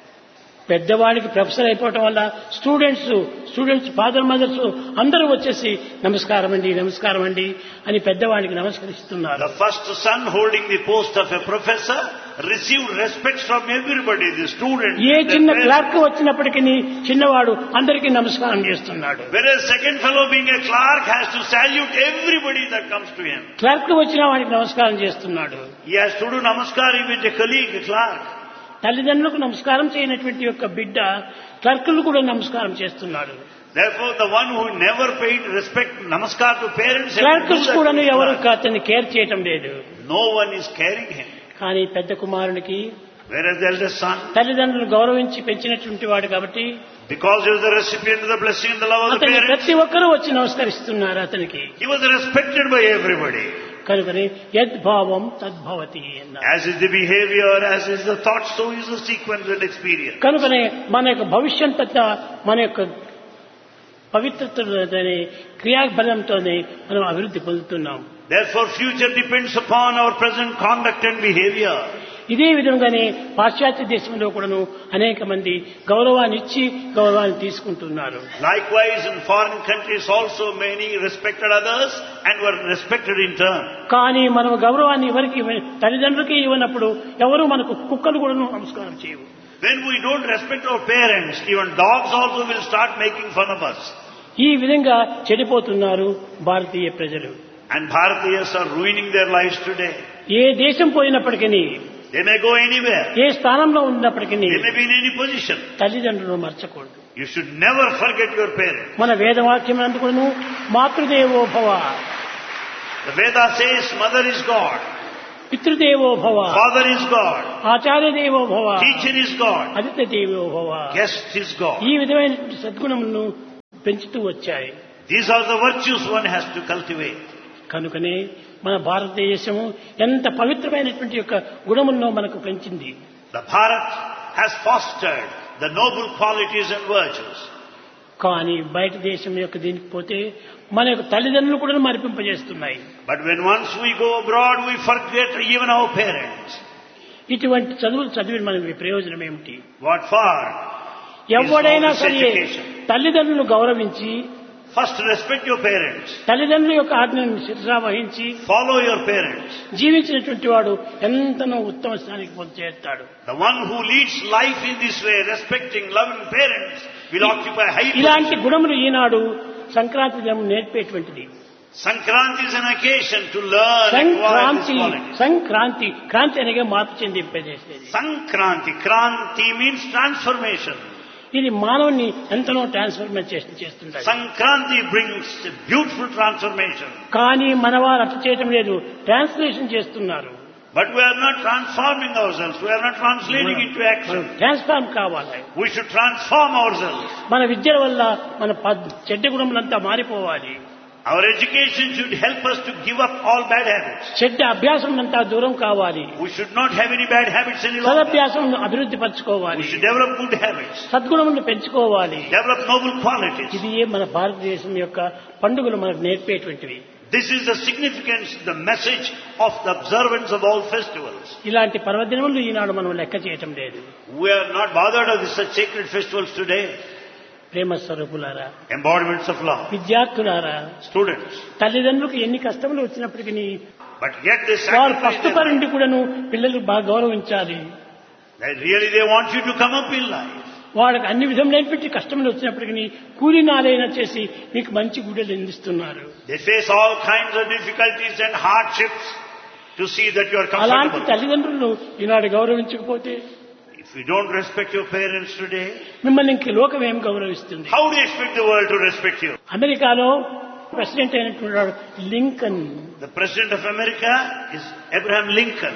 పెద్దవాడికి professor అయిపోవటం వల్ల స్టూడెంట్స్ స్టూడెంట్స్ ఫాదర్ మదర్స్ అందరూ వచ్చేసి నమస్కారం అండి నమస్కారం అండి అని పెద్దవాడికి నమస్కరిస్తున్నారు. The first son holding the post of a professor received respect from everybody, the students. A the చిన్న parents. క్లార్క్ వచ్చినప్పటికీ చిన్నవాడు అందరికీ నమస్కారం చేస్తున్నాడు. Whereas second fellow being a clerk has to salute everybody that comes to him. Clark వచ్చిన వాడికి నమస్కారం చేస్తున్నాడు. He has to do namaskar with a colleague, a clerk. తల్లిదండ్రులకు నమస్కారం చేయనటువంటి యొక్క బిడ్డ క్లర్కులు కూడా నమస్కారం చేస్తున్నాడు. Therefore, the one who never paid respect, namaskar to parents, clerks కూడా has to do ఎవరు that. అతన్ని కేర్ చేయటం లేదు. No one is caring him. కానీ పెద్ద కుమారునికి Whereas the eldest son, తల్లిదండ్రులు గౌరవించి పెంచినటువంటి వాడు కాబట్టి because he was the recipient of the blessing and the love of the అతన్ని parents, ప్రతి ఒక్కరూ వచ్చి నమస్కరిస్తున్నారు అతనికి. he was respected by everybody. కనుకని యద్భావం తద్భవతి అన్నారు. As is the behavior, as is the thought, so is the sequence and experience. కనుకనే మన యొక్క భవిష్యత్తు మన యొక్క పవిత్రతలోనే క్రియాబలంతోనే మనం అభివృద్ధి పొందుతున్నాం. Therefore, future depends upon our present conduct and behavior. ఇదే విధంగానే పాశ్చాత్య దేశంలో కూడాను అనేక మంది గౌరవాన్ని ఇచ్చి గౌరవాన్ని తీసుకుంటున్నారు. Likewise, in foreign countries also many respected others and were respected in turn. కానీ మనం గౌరవాన్ని ఎవరికి ఇవ్వ- తల్లిదండ్రులకి ఇవ్వనప్పుడు ఎవరు మనకు కుక్కలు కూడా నమస్కారం చేయవు. When we don't respect our parents, even dogs also will start making fun of us. ఈ విధంగా చెడిపోతున్నారు భారతీయ ప్రజలు. And Bharatiyas are ruining their lives today. ఏ దేశం పోయినప్పటికీ, They may go anywhere. ఏ స్థానంలో ఉన్నప్పటికీ They may be in any position. తల్లిదండ్రులను మర్చకూడదు. You should never forget your parents. మన వేదవాక్యం అందుకును మాతృదేవో భవ. The Veda says mother is God. పితృదేవో భవ, Father is God. ఆచార్య దేవో భవ, Teacher is God. అతిథి దేవో భవ. Guest is God. ఈ విధమైన సద్గుణములను పెంచుతూ వచ్చాయి. These are the virtues one has to cultivate. కనుకనే మన భారతదేశము ఎంత పవిత్రమైనటువంటి యొక్క గుణములను మనకు పెంచింది. The Bharat has fostered the noble qualities and virtues. కానీ బయట దేశం యొక్క దీనికి పోతే మన యొక్క తల్లిదండ్రులు కూడా మరిపింపజేస్తున్నాయి. But when once we go abroad, we forget even our parents. ఇటువంటి చదువులు చదివిన మనకి ప్రయోజనం ఏమిటి? What for? ఎవడైనా Is all సరే this education. తల్లిదండ్రులను గౌరవించి, First respect your parents. తల్లిదండ్రుల యొక్క ఆజ్ఞను శిరసా వహించి Follow your parents. జీవించినటువంటి వాడు ఎంతనో ఉత్తమ స్థానానికి పొందేస్తాడు. The one who leads life in this way, respecting, loving parents, will occupy high ఇలాంటి position. గుణములు ఈనాడు సంక్రాంతి దినం నేర్పేటువంటిది. Sankranti is an occasion to learn and acquire Sankranti this quality. Sankranti Kranti అనగా మార్పు చెందింపజేసేది. Sankranti, Kranti means transformation. ఇది మానవుని ఎంతనో ట్రాన్స్ఫర్మేషన్ చేస్తుంది. Sankranti brings a beautiful transformation. కానీ మన వారు అట్లా చేయటం లేదు, ట్రాన్స్లేషన్ చేస్తున్నారు. But we are not transforming ourselves. We are not translating into action. Transform కావాలి. We should transform ourselves. మన విద్య వల్ల మన పద్- చెడ్డ గుణములంతా మారిపోవాలి. Our education should help us to give up all bad habits. చెడ్డ అభ్యాసం అంతా దూరం కావాలి. We should not have any bad habits any longer. సదభ్యాసం అభివృద్ధి పరచుకోవాలి. We should develop good habits. సద్గుణములను పెంచుకోవాలి. Develop noble qualities. ఇది ఏ మన భారతదేశం యొక్క పండుగలు మనకు నేర్పేటువంటివి. This is the significance, the message of the observance of all festivals. ఇలాంటి పర్వదినములు ఈనాడు మనం లెక్క చేయటం లేదు. We are not bothered of such sacred festivals today. ప్రేమ స్వరూపులారా, Embodiments of love. విద్యార్థులారా, Students. తల్లిదండ్రులకు ఎన్ని కష్టములు వచ్చినప్పటికీ But yet they వారు sacrifice ఫస్ట్ their life. పరండి కూడాను పిల్లలు బాగా గౌరవించాలి. They really they want you to come up in life. వాళ్ళకి అన్ని విధములైనటువంటి కష్టములు వచ్చినప్పటికీ కూలి నాలైనా చేసి మీకు మంచి గుడ్డలు అందిస్తున్నారు. They face all kinds of difficulties and hardships to see that you are అలాంటి comfortable. తల్లిదండ్రులను ఈనాడు గౌరవించకపోతే If you don't respect your parents today, మిమ్మల్ని ఇంక లోకం ఏం గౌరవిస్తుంది? how do you expect the world to respect you? అమెరికాలో ప్రెసిడెంట్ అయినటువంటి వాడు Lincoln. The President of America is Abraham Lincoln.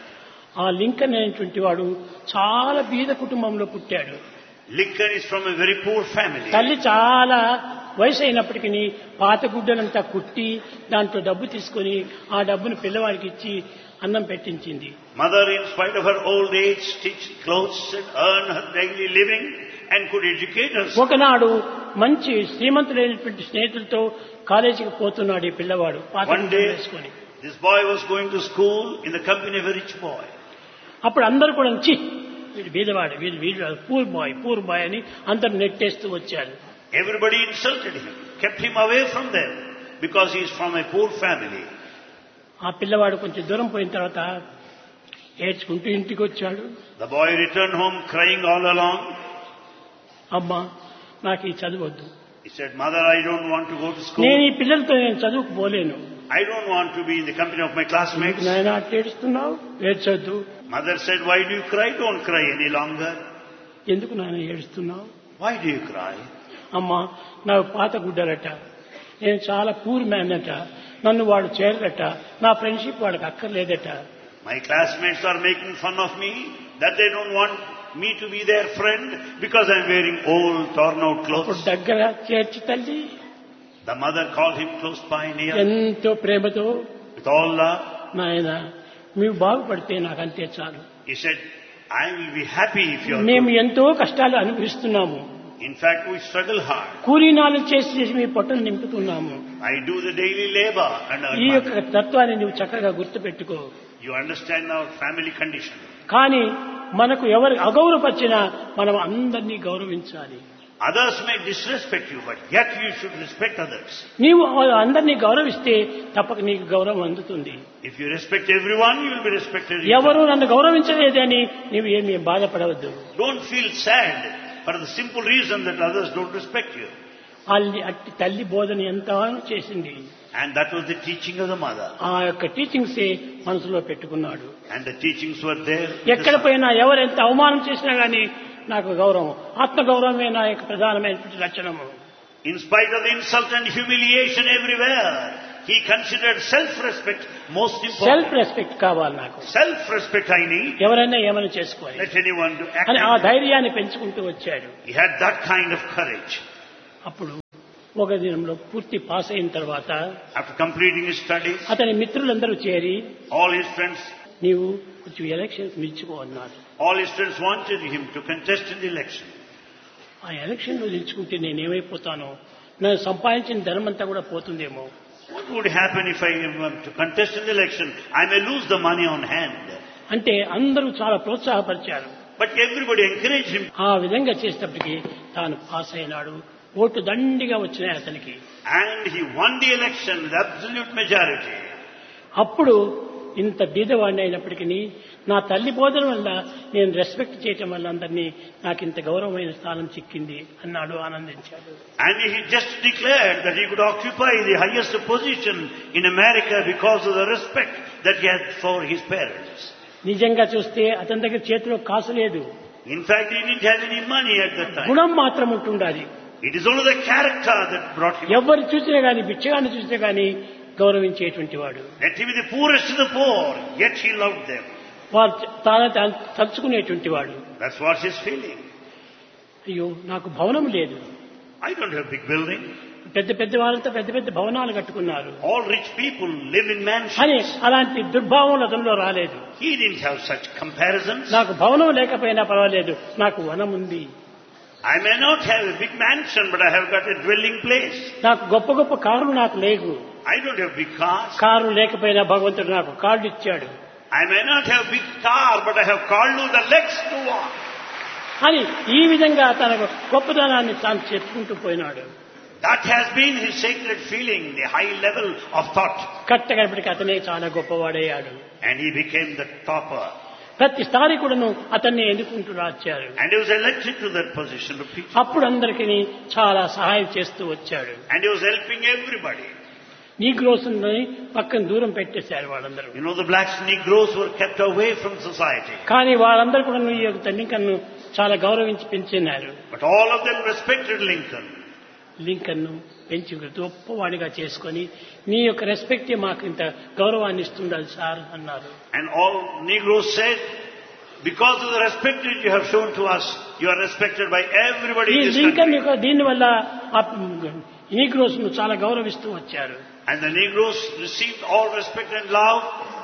ఆ లింకన్ అయినటువంటి వాడు చాలా బీద కుటుంబంలో పుట్టాడు. Lincoln is from a very poor family. తల్లి చాలా వయసు అయినప్పటికీ పాత గుడ్డలంతా కుట్టి దాంట్లో డబ్బు తీసుకొని ఆ డబ్బును పిల్లవాడికి ఇచ్చి అన్నం పెట్టించింది. Mother, in spite of her old age, stitched clothes and earned her daily living and could educate us. ఒకనాడు మంచి శ్రీమంతులైనటువంటి స్నేహితులతో కాలేజీకి పోతున్నాడు ఈ పిల్లవాడు పాత One గుడ్డలు day, వేసుకొని. this boy was going to school in the company of a rich boy. అప్పుడు అందరూ కూడా చి వీడు బీదవాడు, వీడు వీడు పూర్ బాయ్ పూర్ బాయ్ అని అందరు నెట్టేస్తూ వచ్చారు. Everybody insulted him, kept him away from them because he is from a poor family. ఆ పిల్లవాడు కొంచెం దూరం పోయిన తర్వాత ఏడ్చుకుంటూ ఇంటికి వచ్చాడు. The boy returned home crying all along. అమ్మా నాకు ఈ చదవద్దు, He said, Mother, I don't want to go to school. నేను ఈ పిల్లలతో నేను చదువుకు పోలేను. I don't want to be in the company of my classmates. నాయన అట్లా ఏడుస్తున్నావు, ఏడ్చొద్దు. Mother said, why do you cry? Don't cry any longer. ఎందుకు నాయన ఏడుస్తున్నావు? Why do you cry? అమ్మా నాకు పాత గుడ్డలట, నేను చాలా పూర్ మ్యాన్ అట, నన్ను వాడు చేరలట, నా ఫ్రెండ్షిప్ వాడికి అక్కర్లేదట. My classmates are making fun of me, that they don't want me to be their friend because I'm wearing old, torn out ఇప్పుడు clothes. దగ్గర చేర్చి తల్లి The mother called him close by near ఎంతో ప్రేమతో, with all love. నాయన మీరు బాగుపడితే నాకు అంతే చాలు. He said, I will be happy if you are మేము good. ఎంతో కష్టాలు అనుభవిస్తున్నాము, In fact, we struggle hard. కూలీనాలు చేసి చేసి మీ పొట్టలు నింపుతున్నాము. I do the daily labor and ఈ earn యొక్క money. తత్వాన్ని నువ్వు చక్కగా గుర్తుపెట్టుకో. You understand our family condition. కానీ మనకు ఎవరు అగౌరవపరిచినా మనం అందరినీ గౌరవించాలి. Others may disrespect you, but yet you should respect others. నీవు అందరినీ గౌరవిస్తే తప్పక నీకు గౌరవం అందుతుంది. If you respect everyone, you will be respected. ఎవరు నన్ను గౌరవించలేదని నీవు ఏమీ బాధపడవద్దు. Don't feel sad for the simple reason that others don't respect you. అల్లి అట్టి తల్లి బోధన ఎంతో చేసింది. And that was the teaching of the mother. ఆ యొక్క టీచింగ్సే మనసులో పెట్టుకున్నాడు. And the teachings were there. ఎక్కడ పోయినా ఎవరు ఎంత అవమానం చేసినా గానీ నాకు గౌరవం, ఆత్మ గౌరవమే నా యొక్క ప్రధానమైనటువంటి లక్షణము. In spite of the insult and humiliation everywhere, he considered self-respect most important. Self respect కావాలి నాకు, Self-respect I need. ఎవరైనా ఏమైనా చేసుకోవాలి Let anyone do act. అని ఆ ధైర్యాన్ని పెంచుకుంటూ వచ్చాడు. He had that kind of courage. అప్పుడు ఒక దినంలో పూర్తి పాస్ అయిన తర్వాత After completing his studies, అతని మిత్రులందరూ చేరి all his friends, నీవు కొంచెం ఎలక్షన్స్ నిలుచుకో అన్నారు. all his friends wanted him to contest in the election. ఆ ఎలక్షన్ లో నిలుచుకుంటే నేనేమైపోతానో, నేను సంపాదించిన ధనం అంతా కూడా పోతుందేమో. What would happen if I were to contest in the election? I may lose the money on hand. అంటే అందరూ చాలా ప్రోత్సాహపరిచారు. But everybody encouraged him. ఆ విధంగా చేసేటప్పటికి తాను పాస్ అయినాడు. ఓటు దండిగా వచ్చినాయి అతనికి. And he won the election with absolute majority. అప్పుడు ఇంత బీదవాడిని అయినప్పటికీ నా తల్లి బోధన వల్ల నేను రెస్పెక్ట్ చేయటం వల్ల అందరినీ నాకు ఇంత గౌరవమైన స్థానం చిక్కింది అన్నాడు, ఆనందించాడు. And he just declared that he could occupy the highest position in America because of the respect that he had for his parents. నిజంగా చూస్తే అతని దగ్గర చేతిలో కాసు లేదు. In fact, he didn't have any money at that time. గుణం మాత్రం ఉంటుండాలి. It is only the character that brought him. ఎవరు చూసినా గాని, బిచ్చగాన్ని చూసినా గాని గౌరవించేటువంటి వాడు. Let him be the poorest of the poor, yet he loved them. వారు తాను తలుచుకునేటువంటి వాడు. That's what he's feeling. అయ్యో నాకు భవనం లేదు, I don't have big building. పెద్ద పెద్ద వాళ్ళంతా పెద్ద పెద్ద భవనాలు కట్టుకున్నారు All rich people live in అని mansions. అలాంటి దుర్భావం అతనిలో రాలేదు. He didn't have such comparisons. నాకు భవనం లేకపోయినా పర్వాలేదు, నాకు వనం ఉంది. I may not have a big mansion, but I have got a dwelling place. నాకు గొప్ప గొప్ప కారులు నాకు లేవు. I don't have big cars. Car లేకపోయినా భగవంతుడు నాకు కార్డు ఇచ్చాడు I may not have big car, but I have called you the legs to walk. అని ఈ విధంగా తన గొప్పదనాన్ని తాను చెప్పుకుంటూ పోయినాడు. That has been his sacred feeling, the high level of thought. కట్టగడపటికి అతనే చాలా గొప్పవాడయ్యాడు. And he became the topper. ప్రతి స్థానికుడును అతన్ని ఎన్నుకుంటూ రాచారు. And he was elected to that position repeatedly. అప్పుడు అందరికీ చాలా సహాయం చేస్తూ వచ్చాడు. And he was helping everybody. Negroes పక్కన దూరం పెట్టేశారు వాళ్ళందరూ. You know, the blacks, Negroes were kept away from society. కానీ వాళ్ళందరూ కూడా ఈ యొక్క లింకన్ను చాలా గౌరవించి పెంచినారు. But all of them respected Lincoln. లింకన్ను పెంచి గొప్పవాడిగా చేసుకొని నీ యొక్క రెస్పెక్టే మాకు ఇంత గౌరవాన్ని ఇస్తుండాలి సార్ అన్నారు. And all Negroes said, because of the respect that you have shown to us, you are respected by everybody ఈ in this లింకన్ country. యొక్క దీని వల్ల నీగ్రోస్ ను చాలా గౌరవిస్తూ వచ్చారు. And the Negroes received all respect and love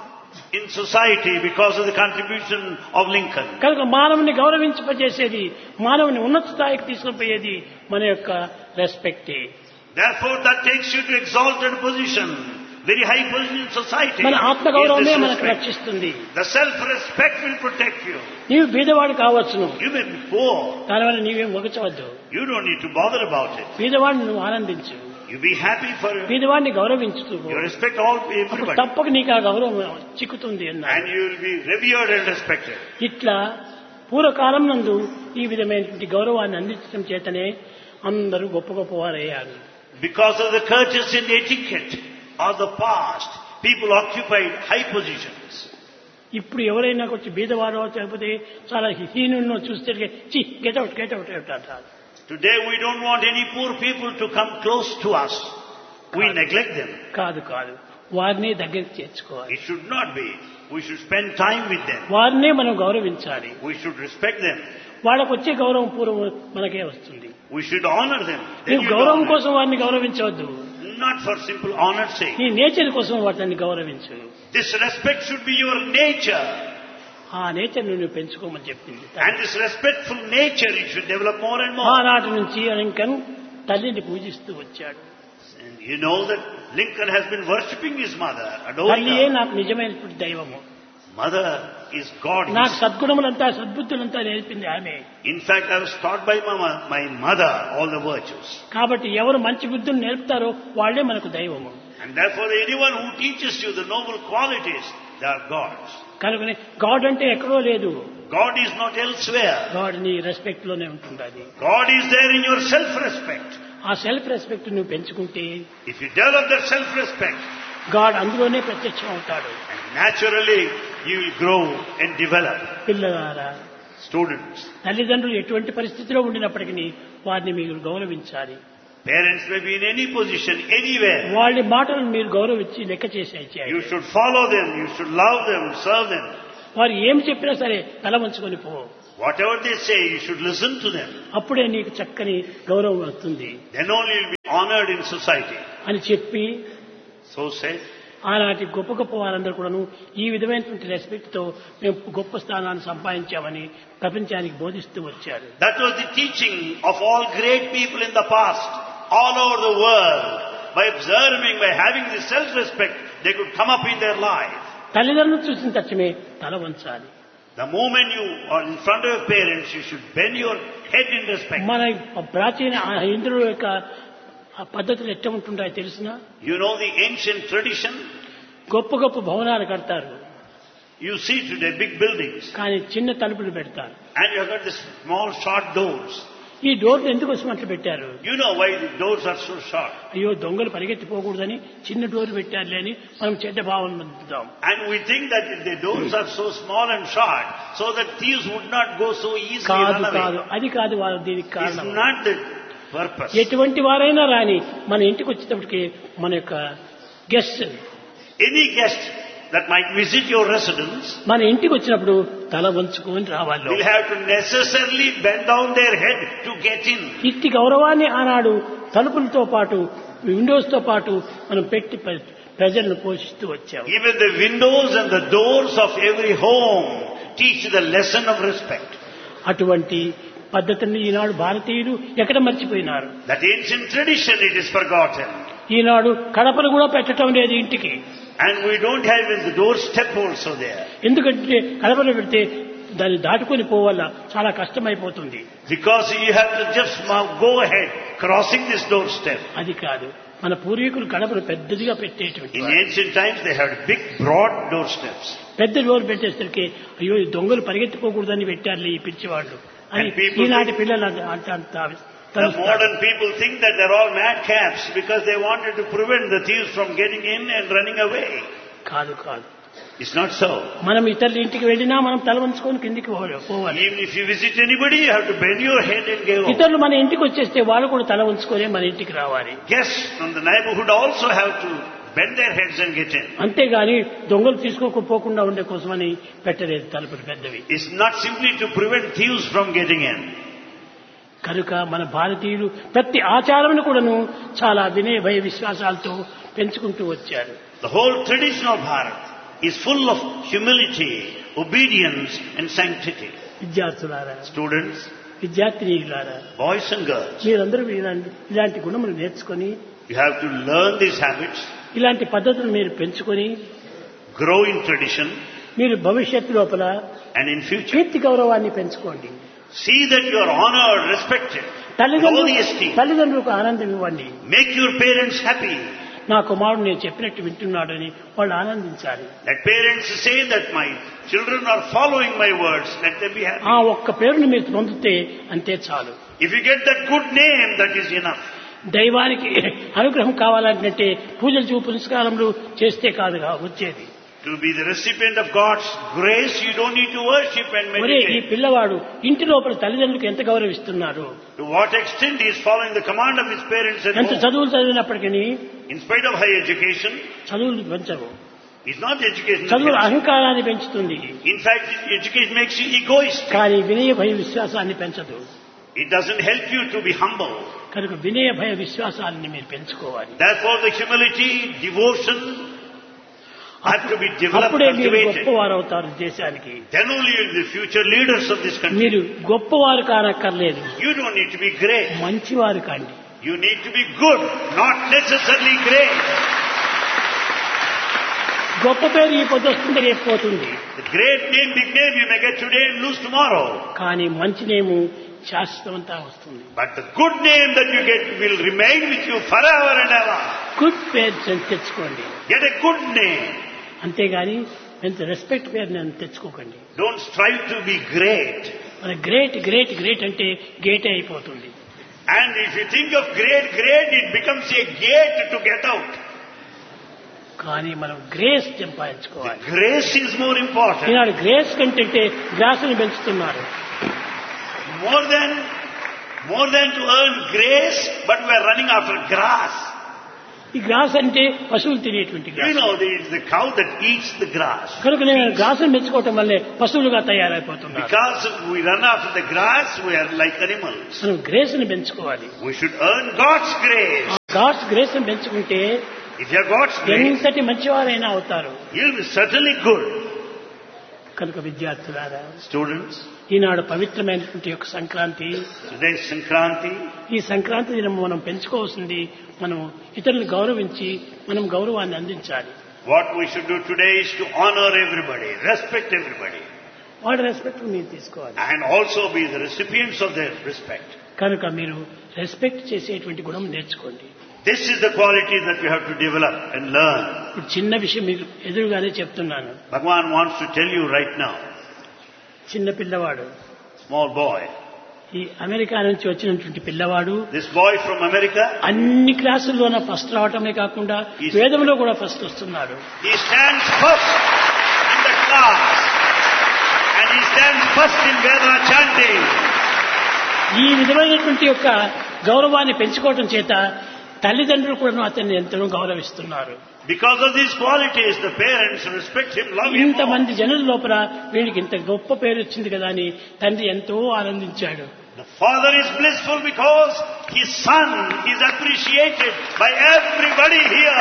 in society because of the contribution of Lincoln. కనుక మానవుని గౌరవించచేసేది, మానవుని ఉన్నత స్థాయికి తీసుకుపోయేది మన యొక్క రెస్పెక్టే. Therefore, that takes you to exalted position, very high position in society. మన ఆత్మగౌరవమే is this మనకు respect. రక్షిస్తుంది. The self-respect will protect you. నీవు బీదవాడు కావచ్చును, You may be poor. దానివల్ల నీవేం ఒగచవద్దు. You don't need to bother about it. బీదవాడిని నువ్వు ఆనందించు, You be happy for బీదవాడిని గౌరవించుతూ పో. you respect all అప్పుడు everybody. తప్పక నీకు ఆ గౌరవం చిక్కుతుంది అన్నారు. And you will be revered and respected. ఇట్లా పూర్వకాలం నందు ఈ విధమైనటువంటి గౌరవాన్ని అందించడం చేతనే అందరూ గొప్ప గొప్పవారయ్యారు. Because of the courtesy and etiquette of the past, people occupied high positions. ఇప్పుడు ఎవరైనా కొంచెం బీదవాడో లేకపోతే చాలా హీనున్నో చూస్తే చి గెట్ అవుట్ గెట్ అవుట్ అంటారు. Today we don't want any poor people to come close to us. We neglect them. కాదు కాదు వారిని దగ్గరికి చేర్చుకోవాలి. It should not be. We should spend time with them. వారినే మనం గౌరవించాలి. We should respect them. వాళ్ళకు వచ్చే గౌరవం పూర్వం మనకే వస్తుంది. We should honor them. Then నీవు you గౌరవం honor. కోసం వారిని గౌరవించవద్దు. Not for simple honor's sake. నీ నేచర్ కోసం వాటిని గౌరవించు. This respect should be your nature. ఆ నేచర్ నువ్వు పెంచుకోమని చెప్పింది. And this respectful nature you should develop more and more. ఆనాటి నుంచి లింకన్ తల్లిని పూజిస్తూ వచ్చాడు. And you know that Lincoln has been worshipping his mother, adoring తల్లియే her. నాకు నిజమైనటువంటి దైవము. Mother is God. నాకు సద్గుణములంతా సద్బుద్ధులంతా నేర్పింది ఆమె. In fact, I was taught by mama, my mother all the virtues. కాబట్టి ఎవరు మంచి బుద్ధులు నేర్పుతారో వాళ్లే మనకు దైవము. And therefore anyone who teaches you the noble qualities, they are gods. కనుకనే గాడ్ అంటే ఎక్కడో లేదు. God is not elsewhere. God నీ రెస్పెక్ట్ లోనే ఉంటుంది. God is there in your self-respect. ఆ సెల్ఫ్ రెస్పెక్ట్ నువ్వు పెంచుకుంటే If you develop that self-respect, God అందులోనే ప్రత్యక్షం అవుతాడు. and naturally you will grow and develop. పిల్లలారా, Students, తల్లిదండ్రులు ఎటువంటి పరిస్థితిలో ఉండినప్పటికీ వారిని మీరు గౌరవించాలి. Parents may be in any position, anywhere. వాళ్ళ మాటలను మీరు గౌరవించి లెక్క చేసేయాలి. You should follow them, you should love them, serve them. వారు ఏం చెప్పినా సరే తల వంచుకొని పో. Whatever they say, you should listen to them. అప్పుడే నీకు చక్కని గౌరవం వస్తుంది Then only you'll be honored in society. అని చెప్పి So said. ఆనాటి గొప్ప గొప్ప వారందరూ కూడాను ఈ విధమైనటువంటి రెస్పెక్ట్ తో మేము గొప్ప స్థానాన్ని సంపాదించామని ప్రపంచానికి బోధిస్తూ వచ్చారు. That was the teaching of all great people in the past, all over the world. By observing, by having this self-respect, they could come up in their life. తల్లిదండ్రులు చూసిన తక్షణమే తల వంచాలి. The moment you are in front of your parents, you should bend your head in respect. మన ప్రాచీన హిందువుల యొక్క పద్ధతులు ఎట్లా ఉంటుంటాయో తెలుసునా? You know the ancient tradition? గొప్ప గొప్ప భవనాలు కడతారు. You see today big buildings. కానీ చిన్న తలుపులు పెడతారు. And you have got the small short doors. ఈ డోర్లు ఎందుకు అట్లా పెట్టారు? You know why the doors are so short. అయ్యో దొంగలు పరిగెత్తిపోకూడదని చిన్న డోర్ పెట్టారులే అని మనం చెడ్డ భావన పొందుతాం. And we think that the doors are so small and short, so that thieves would not go so easily కాదు run away. కాదు అది కాదు వారు దీనికి It's కారణం. not the purpose. ఎటువంటి వారైనా రాని మన ఇంటికి వచ్చేటప్పటికి మన యొక్క guest Any guest that might visit your residence మన ఇంటికి వచ్చినప్పుడు తల వంచుకొని రావాలి. will have to necessarily bend down their head to get in. ఇట్టి గౌరవాన్ని ఆనాడు తలుపులతో పాటు విండోస్ తో పాటు మనం పెట్టి ప్ర- ప్రజలను పోషిస్తూ వచ్చాము. Even the windows and the doors of every home teach the lesson of respect. అటువంటి పద్ధతిని ఈనాడు భారతీయులు ఎక్కడ మర్చిపోయినారు. That ancient tradition, it is forgotten. ఈనాడు కడపలు కూడా పెట్టడం లేదు ఇంటికి. And we don't have even the doorstep also there. ఎందుకంటే కడపలు పెడితే దాన్ని దాటుకొని పోవాల చాలా కష్టమైపోతుంది. Because you have to just now go ahead, crossing this doorstep. అది కాదు, మన పూర్వీకులు కడపలు పెద్దదిగా పెట్టేటువంటి In ancient times, they had big, broad doorsteps. పెద్ద డోర్ పెట్టేసరికి అయ్యో ఈ దొంగలు పరిగెత్తిపోకూడదని పెట్టారులే ఈ పిచ్చివాళ్ళు అని And people ఈనాటి think- పిల్లలు అంత- అంత అంత The తలుస్తారు. modern people think that they're all madcaps because they wanted to prevent the thieves from getting in and running away. కాదు కాదు, It's not so. మనం ఇతరుల ఇంటికి వెళ్ళినా మనం తల వంచుకొని కిందికి పోవాలి పోవాలి. Even if you visit anybody, you have to bend your head and go. ఇతరులు మన ఇంటికి వచ్చేస్తే వాళ్ళు కూడా తల వంచుకొని మన ఇంటికి రావాలి. Guests from the neighborhood also have to bend their heads and get in. అంతేగాని దొంగలు తీసుకోకపోకుండా ఉండే కోసమని పెట్టలేదు తలుపులు పెద్దవి. It's not simply to prevent thieves from getting in. కనుక మన భారతీయులు ప్రతి ఆచారమును కూడాను చాలా వినయ భయ విశ్వాసాలతో పెంచుకుంటూ వచ్చారు. The whole tradition of Bharat is full of humility, obedience and sanctity. విద్యార్థులారా, Students, విద్యార్థినీయులారా, boys and girls, మీరందరూ ఇలాంటి ఇలాంటి గుణములు నేర్చుకొని you have to learn these habits, ఇలాంటి పద్ధతులు మీరు పెంచుకొని grow in tradition, మీరు భవిష్యత్తు లోపల and in future, కీర్తి గౌరవాన్ని పెంచుకోండి. see that you are honored, respected, with all the తల్లిదండ్రులు esteem. తల్లిదండ్రులకు ఆనందం ఇవ్వండి. Make your parents happy. నా కుమారుడు నేను చెప్పినట్టు వింటున్నాడని వాళ్ళు ఆనందించాలి. Let parents say that my children are following my words. Let them be happy. ఆ ఒక్క పేరుని మీరు పొందితే అంతే చాలు. If you get that good name, that is enough. దైవానికి అనుగ్రహం కావాలంటే పూజలు చూ పురస్కారములు చేస్తే కాదుగా వచ్చేది. To be the recipient of God's grace, you don't need to worship and ఒరే ఈ meditate. పిల్లవాడు ఇంటి లోపల తల్లిదండ్రులకు ఎంత గౌరవిస్తున్నారు, To what extent he is following the command of his parents at ఎంత home. చదువులు చదివినప్పటికీ In spite of high education, చదువులు పెంచవు. it's not education. that చదువులు helps. అహంకారాన్ని పెంచుతుంది In fact, education makes you egoistic. కానీ వినయ భయ విశ్వాసాన్ని పెంచదు. It doesn't help you to be humble. కనుక వినయ భయ విశ్వాసాన్ని మీరు పెంచుకోవాలి. Therefore, the humility, devotion have to be developed, అప్పుడే మీరు cultivated. గొప్పవారు అవుతారు దేశానికి. Then only you will be the future leaders of this country. మీరు గొప్పవారు కానక్కర్లేదు, You don't need to be great. మంచివారు కాండి. You need to be good, not necessarily great. గొప్ప పేరు ఈ పొద్దు వస్తుంది రేపు పోతుంది, The great name, big name you may get today and lose tomorrow. కానీ మంచి నేము శాశ్వతమంతా వస్తుంది. But the good name that you get will remain with you forever and ever. Good పేరు తె- తెచ్చుకోండి, Get a good name. అంతేగాని ఎంత respect పేరు నేను తెచ్చుకోకండి. Don't strive to be great. మన గ్రేట్ గ్రేట్ గ్రేట్ అంటే గేటే అయిపోతుంది. And if you think of great, great, it becomes a gate to get out. కానీ మనం గ్రేస్ The సంపాదించుకోవాలి. grace is more important. Eenadu grace కంటే గ్రాసుని పెంచుతున్నారు. More than More than to earn grace, but we are running after grass. ఈ gross అంటే పశువులు తినేటువంటి You gross. know, it's the cow that eats the grass. కనుక నేను గ్రాసును మెచ్చుకోవటం వల్లే పశువులుగా తయారైపోతున్నారు. Because we run after the grass, we are like animals. మనం grace ని పెంచుకోవాలి. We should earn God's grace. God's grace ని పెంచుకుంటే If you have God's grace, ఎంతటి మంచివారైనా అవుతారు. you'll be certainly good. కనుక విద్యార్థులారా, Students, ఈనాడు పవిత్రమైనటువంటి యొక్క సంక్రాంతి. today is Sankranti. ఈ సంక్రాంతి దినం మనం పెంచుకోవాల్సింది మనం ఇతరులను గౌరవించి మనం గౌరవాన్ని అందించాలి. What we should do today is to honor everybody, respect everybody, వాడి రెస్పెక్ట్ మీరు తీసుకోవాలి. and also be the recipients of their respect. కనుక మీరు రెస్పెక్ట్ చేసేటువంటి గుణం నేర్చుకోండి. This is the quality that we have to develop and learn. ఇప్పుడు చిన్న విషయం మీకు ఎదురుగానే చెప్తున్నాను. Bhagavan wants to tell you right now, చిన్న పిల్లవాడు, small boy, ఈ అమెరికా నుంచి వచ్చినటువంటి పిల్లవాడు this boy from America, అన్ని క్లాసుల్లోన ఫస్ట్ రావటమే కాకుండా వేదంలో కూడా ఫస్ట్ వస్తున్నాడు. he stands first in the class and he stands first in Veda chanting. ఈ విధమైనటువంటి యొక్క గౌరవాన్ని పెంచుకోవటం చేత తల్లిదండ్రులు కూడా అతన్ని ఎంతో గౌరవిస్తున్నారు. Because of these qualities, the parents respect him, love him more. ఇంతమంది జనుల లోపల వీడికి ఇంత గొప్ప పేరు వచ్చింది కదా అని తండ్రి ఎంతో ఆనందించాడు. The father is blissful because his son is appreciated by everybody here.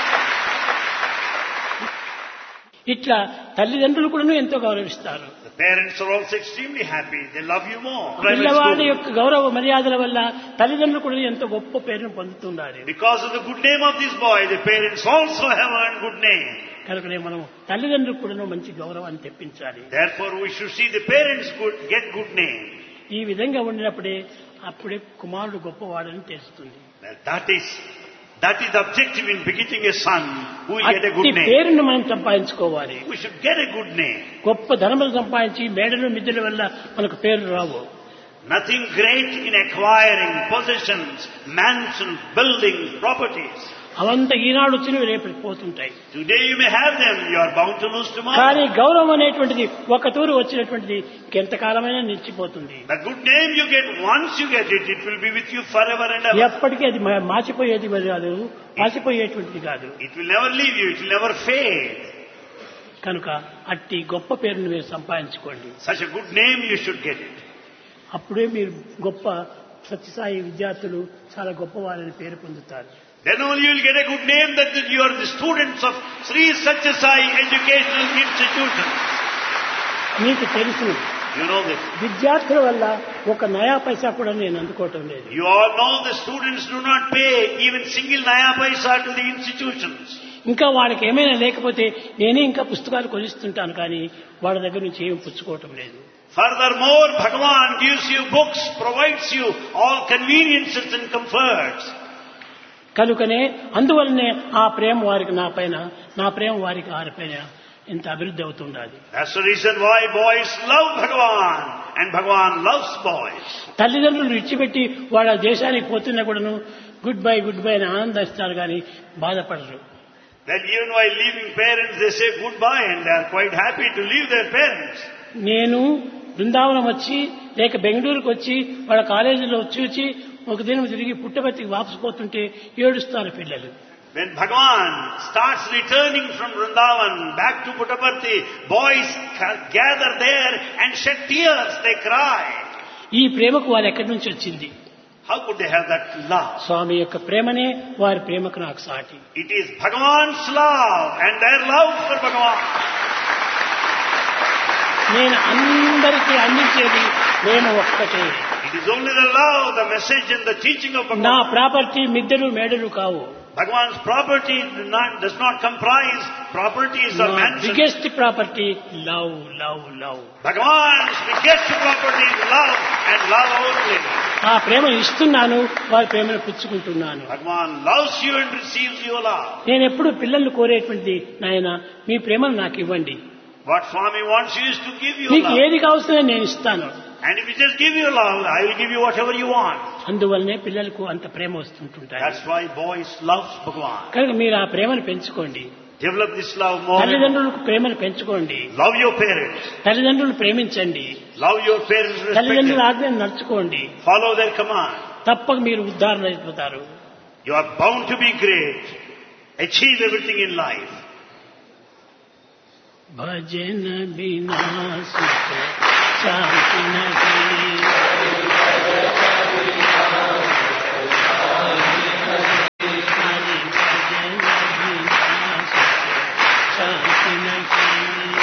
ఇట్లా తల్లిదండ్రులు కూడా ఎంతో గౌరవిస్తారు. The parents are also extremely happy. They love you more. పిల్లవాడి యొక్క గౌరవ మర్యాదల వల్ల తల్లిదండ్రులు కూడా ఎంతో గొప్ప పేరును పొందుతున్నారు. Because of the good name of this boy, the parents also have earned good name. కనుకనే మనం తల్లిదండ్రులకు కూడా మంచి గౌరవాన్ని తెప్పించాలి. Therefore, we should see the parents good, get good name. ఈ విధంగా ఉండినప్పుడే అప్పుడే కుమారుడు గొప్పవాడని తెలుస్తుంది. That is that is the objective in begetting a son who will get a good అట్టి name. పేరును మనం సంపాదించుకోవాలి. We should get a good name. గొప్ప ధనములు సంపాదించి మేడలు మిద్దెల వల్ల మనకు పేరు రావు. Nothing great in acquiring possessions, mansions, buildings, properties. అవంతా ఈనాడు వచ్చినవి రేపు పోతుంటాయి. Today you may have them, you are bound to lose tomorrow. కానీ గౌరవం అనేటువంటిది ఒక తూరు వచ్చినటువంటిది ఎంతకాలమైనా నిలిచిపోతుంది. The good name you get, once you get it, it will be with you forever and ever. ఎప్పటికీ అది మా- మాచిపోయేది కాదు, మాచిపోయేటువంటిది కాదు. It will never leave you, it will never fade. కనుక అట్టి గొప్ప పేరును మీరు సంపాదించుకోండి. Such a good name you should get it. అప్పుడే మీరు గొప్ప సత్యసాయి విద్యార్థులు చాలా గొప్పవారని పేరు పొందుతారు. Then only you will get a good name that you are the students of Sri Satya Sai Educational Institution. మీకు తెలుసు, You know this. విద్యార్థుల వల్ల ఒక నయా పైసా కూడా నేను అందుకోవటం లేదు. You all know the students do not pay even single naya paisa to the institutions. ఇంకా వాళ్ళకి ఏమైనా లేకపోతే నేనే ఇంకా పుస్తకాలు కొనిస్తుంటాను, కానీ వాళ్ళ దగ్గర నుంచి ఏమి పుచ్చుకోవటం లేదు. Furthermore, Bhagavan gives you books, provides you all conveniences and comforts. కనుకనే అందువల్లనే ఆ ప్రేమ వారికి నా పైన, నా ప్రేమ వారికి వారి పైన ఎంత అభివృద్ధి అవుతుండాలి. That's the reason why boys love Bhagavan and Bhagavan loves boys. తల్లిదండ్రులు విడిచిపెట్టి వాళ్ళ దేశానికి పోతున్నా కూడాను గుడ్ బై గుడ్ బై అని ఆనందిస్తారు, కానీ బాధపడరు. Then even while leaving parents, they say goodbye and they are quite happy to leave their parents. నేను బృందావనం వచ్చి లేక బెంగళూరుకు వచ్చి వాళ్ళ కాలేజీలో వచ్చి వచ్చి ఒక దినం తిరిగి పుట్టబర్తికి వాపసు పోతుంటే ఏడుస్తారు పిల్లలు. When Bhagavan starts returning from Vrindavan back to Puttaparthi, boys gather there and shed tears, they cry. ఈ ప్రేమకు వారు ఎక్కడి నుంచి వచ్చింది? How could they have that love? స్వామి యొక్క ప్రేమనే వారి ప్రేమకు నాకు సాటి. It is Bhagavan's love and their love for Bhagavan. నేను అందరికీ అందించేది ప్రేమ ఒక్కటే. It is only the love, the message and the teaching of నా Bhagavan. ప్రాపర్టీ మిద్దెలు మేడలు కావు. Bhagavan's property do not, does not comprise properties or mansions. Biggest property love love love. Bhagavan's biggest property is love and love only. ఆ ప్రేమ ఇస్తున్నాను, వారి ప్రేమను పుచ్చుకుంటున్నాను. Bhagavan loves you and receives your love. నేను ఎప్పుడు పిల్లలు కోరేటువంటి నాయన మీ ప్రేమను నాకు ఇవ్వండి. What Swami wants you is to give you మీకు love. ఏది కావాల్సిన నేను ఇస్తాను. And if you just give you love, I will give you whatever you want. అందువల్లనే పిల్లలకు అంత ప్రేమ వస్తుంటుంటాయి. That's why boys love Bhagavan. కనుక మీరు ఆ ప్రేమను పెంచుకోండి. Develop this love more. తల్లిదండ్రులకు ప్రేమను పెంచుకోండి. Love your parents. తల్లిదండ్రులు ప్రేమించండి. Love your parents, respect తల్లిదండ్రుల them. ఆజ్ఞను నడుచుకోండి. Follow their command. తప్పక మీరు ఉద్ధారణ అయిపోతారు. You are bound to be great. Achieve everything in life. భజన బినా సుఖ శాంతి నహి. हरि भजन बिना सुख शांति नहीं.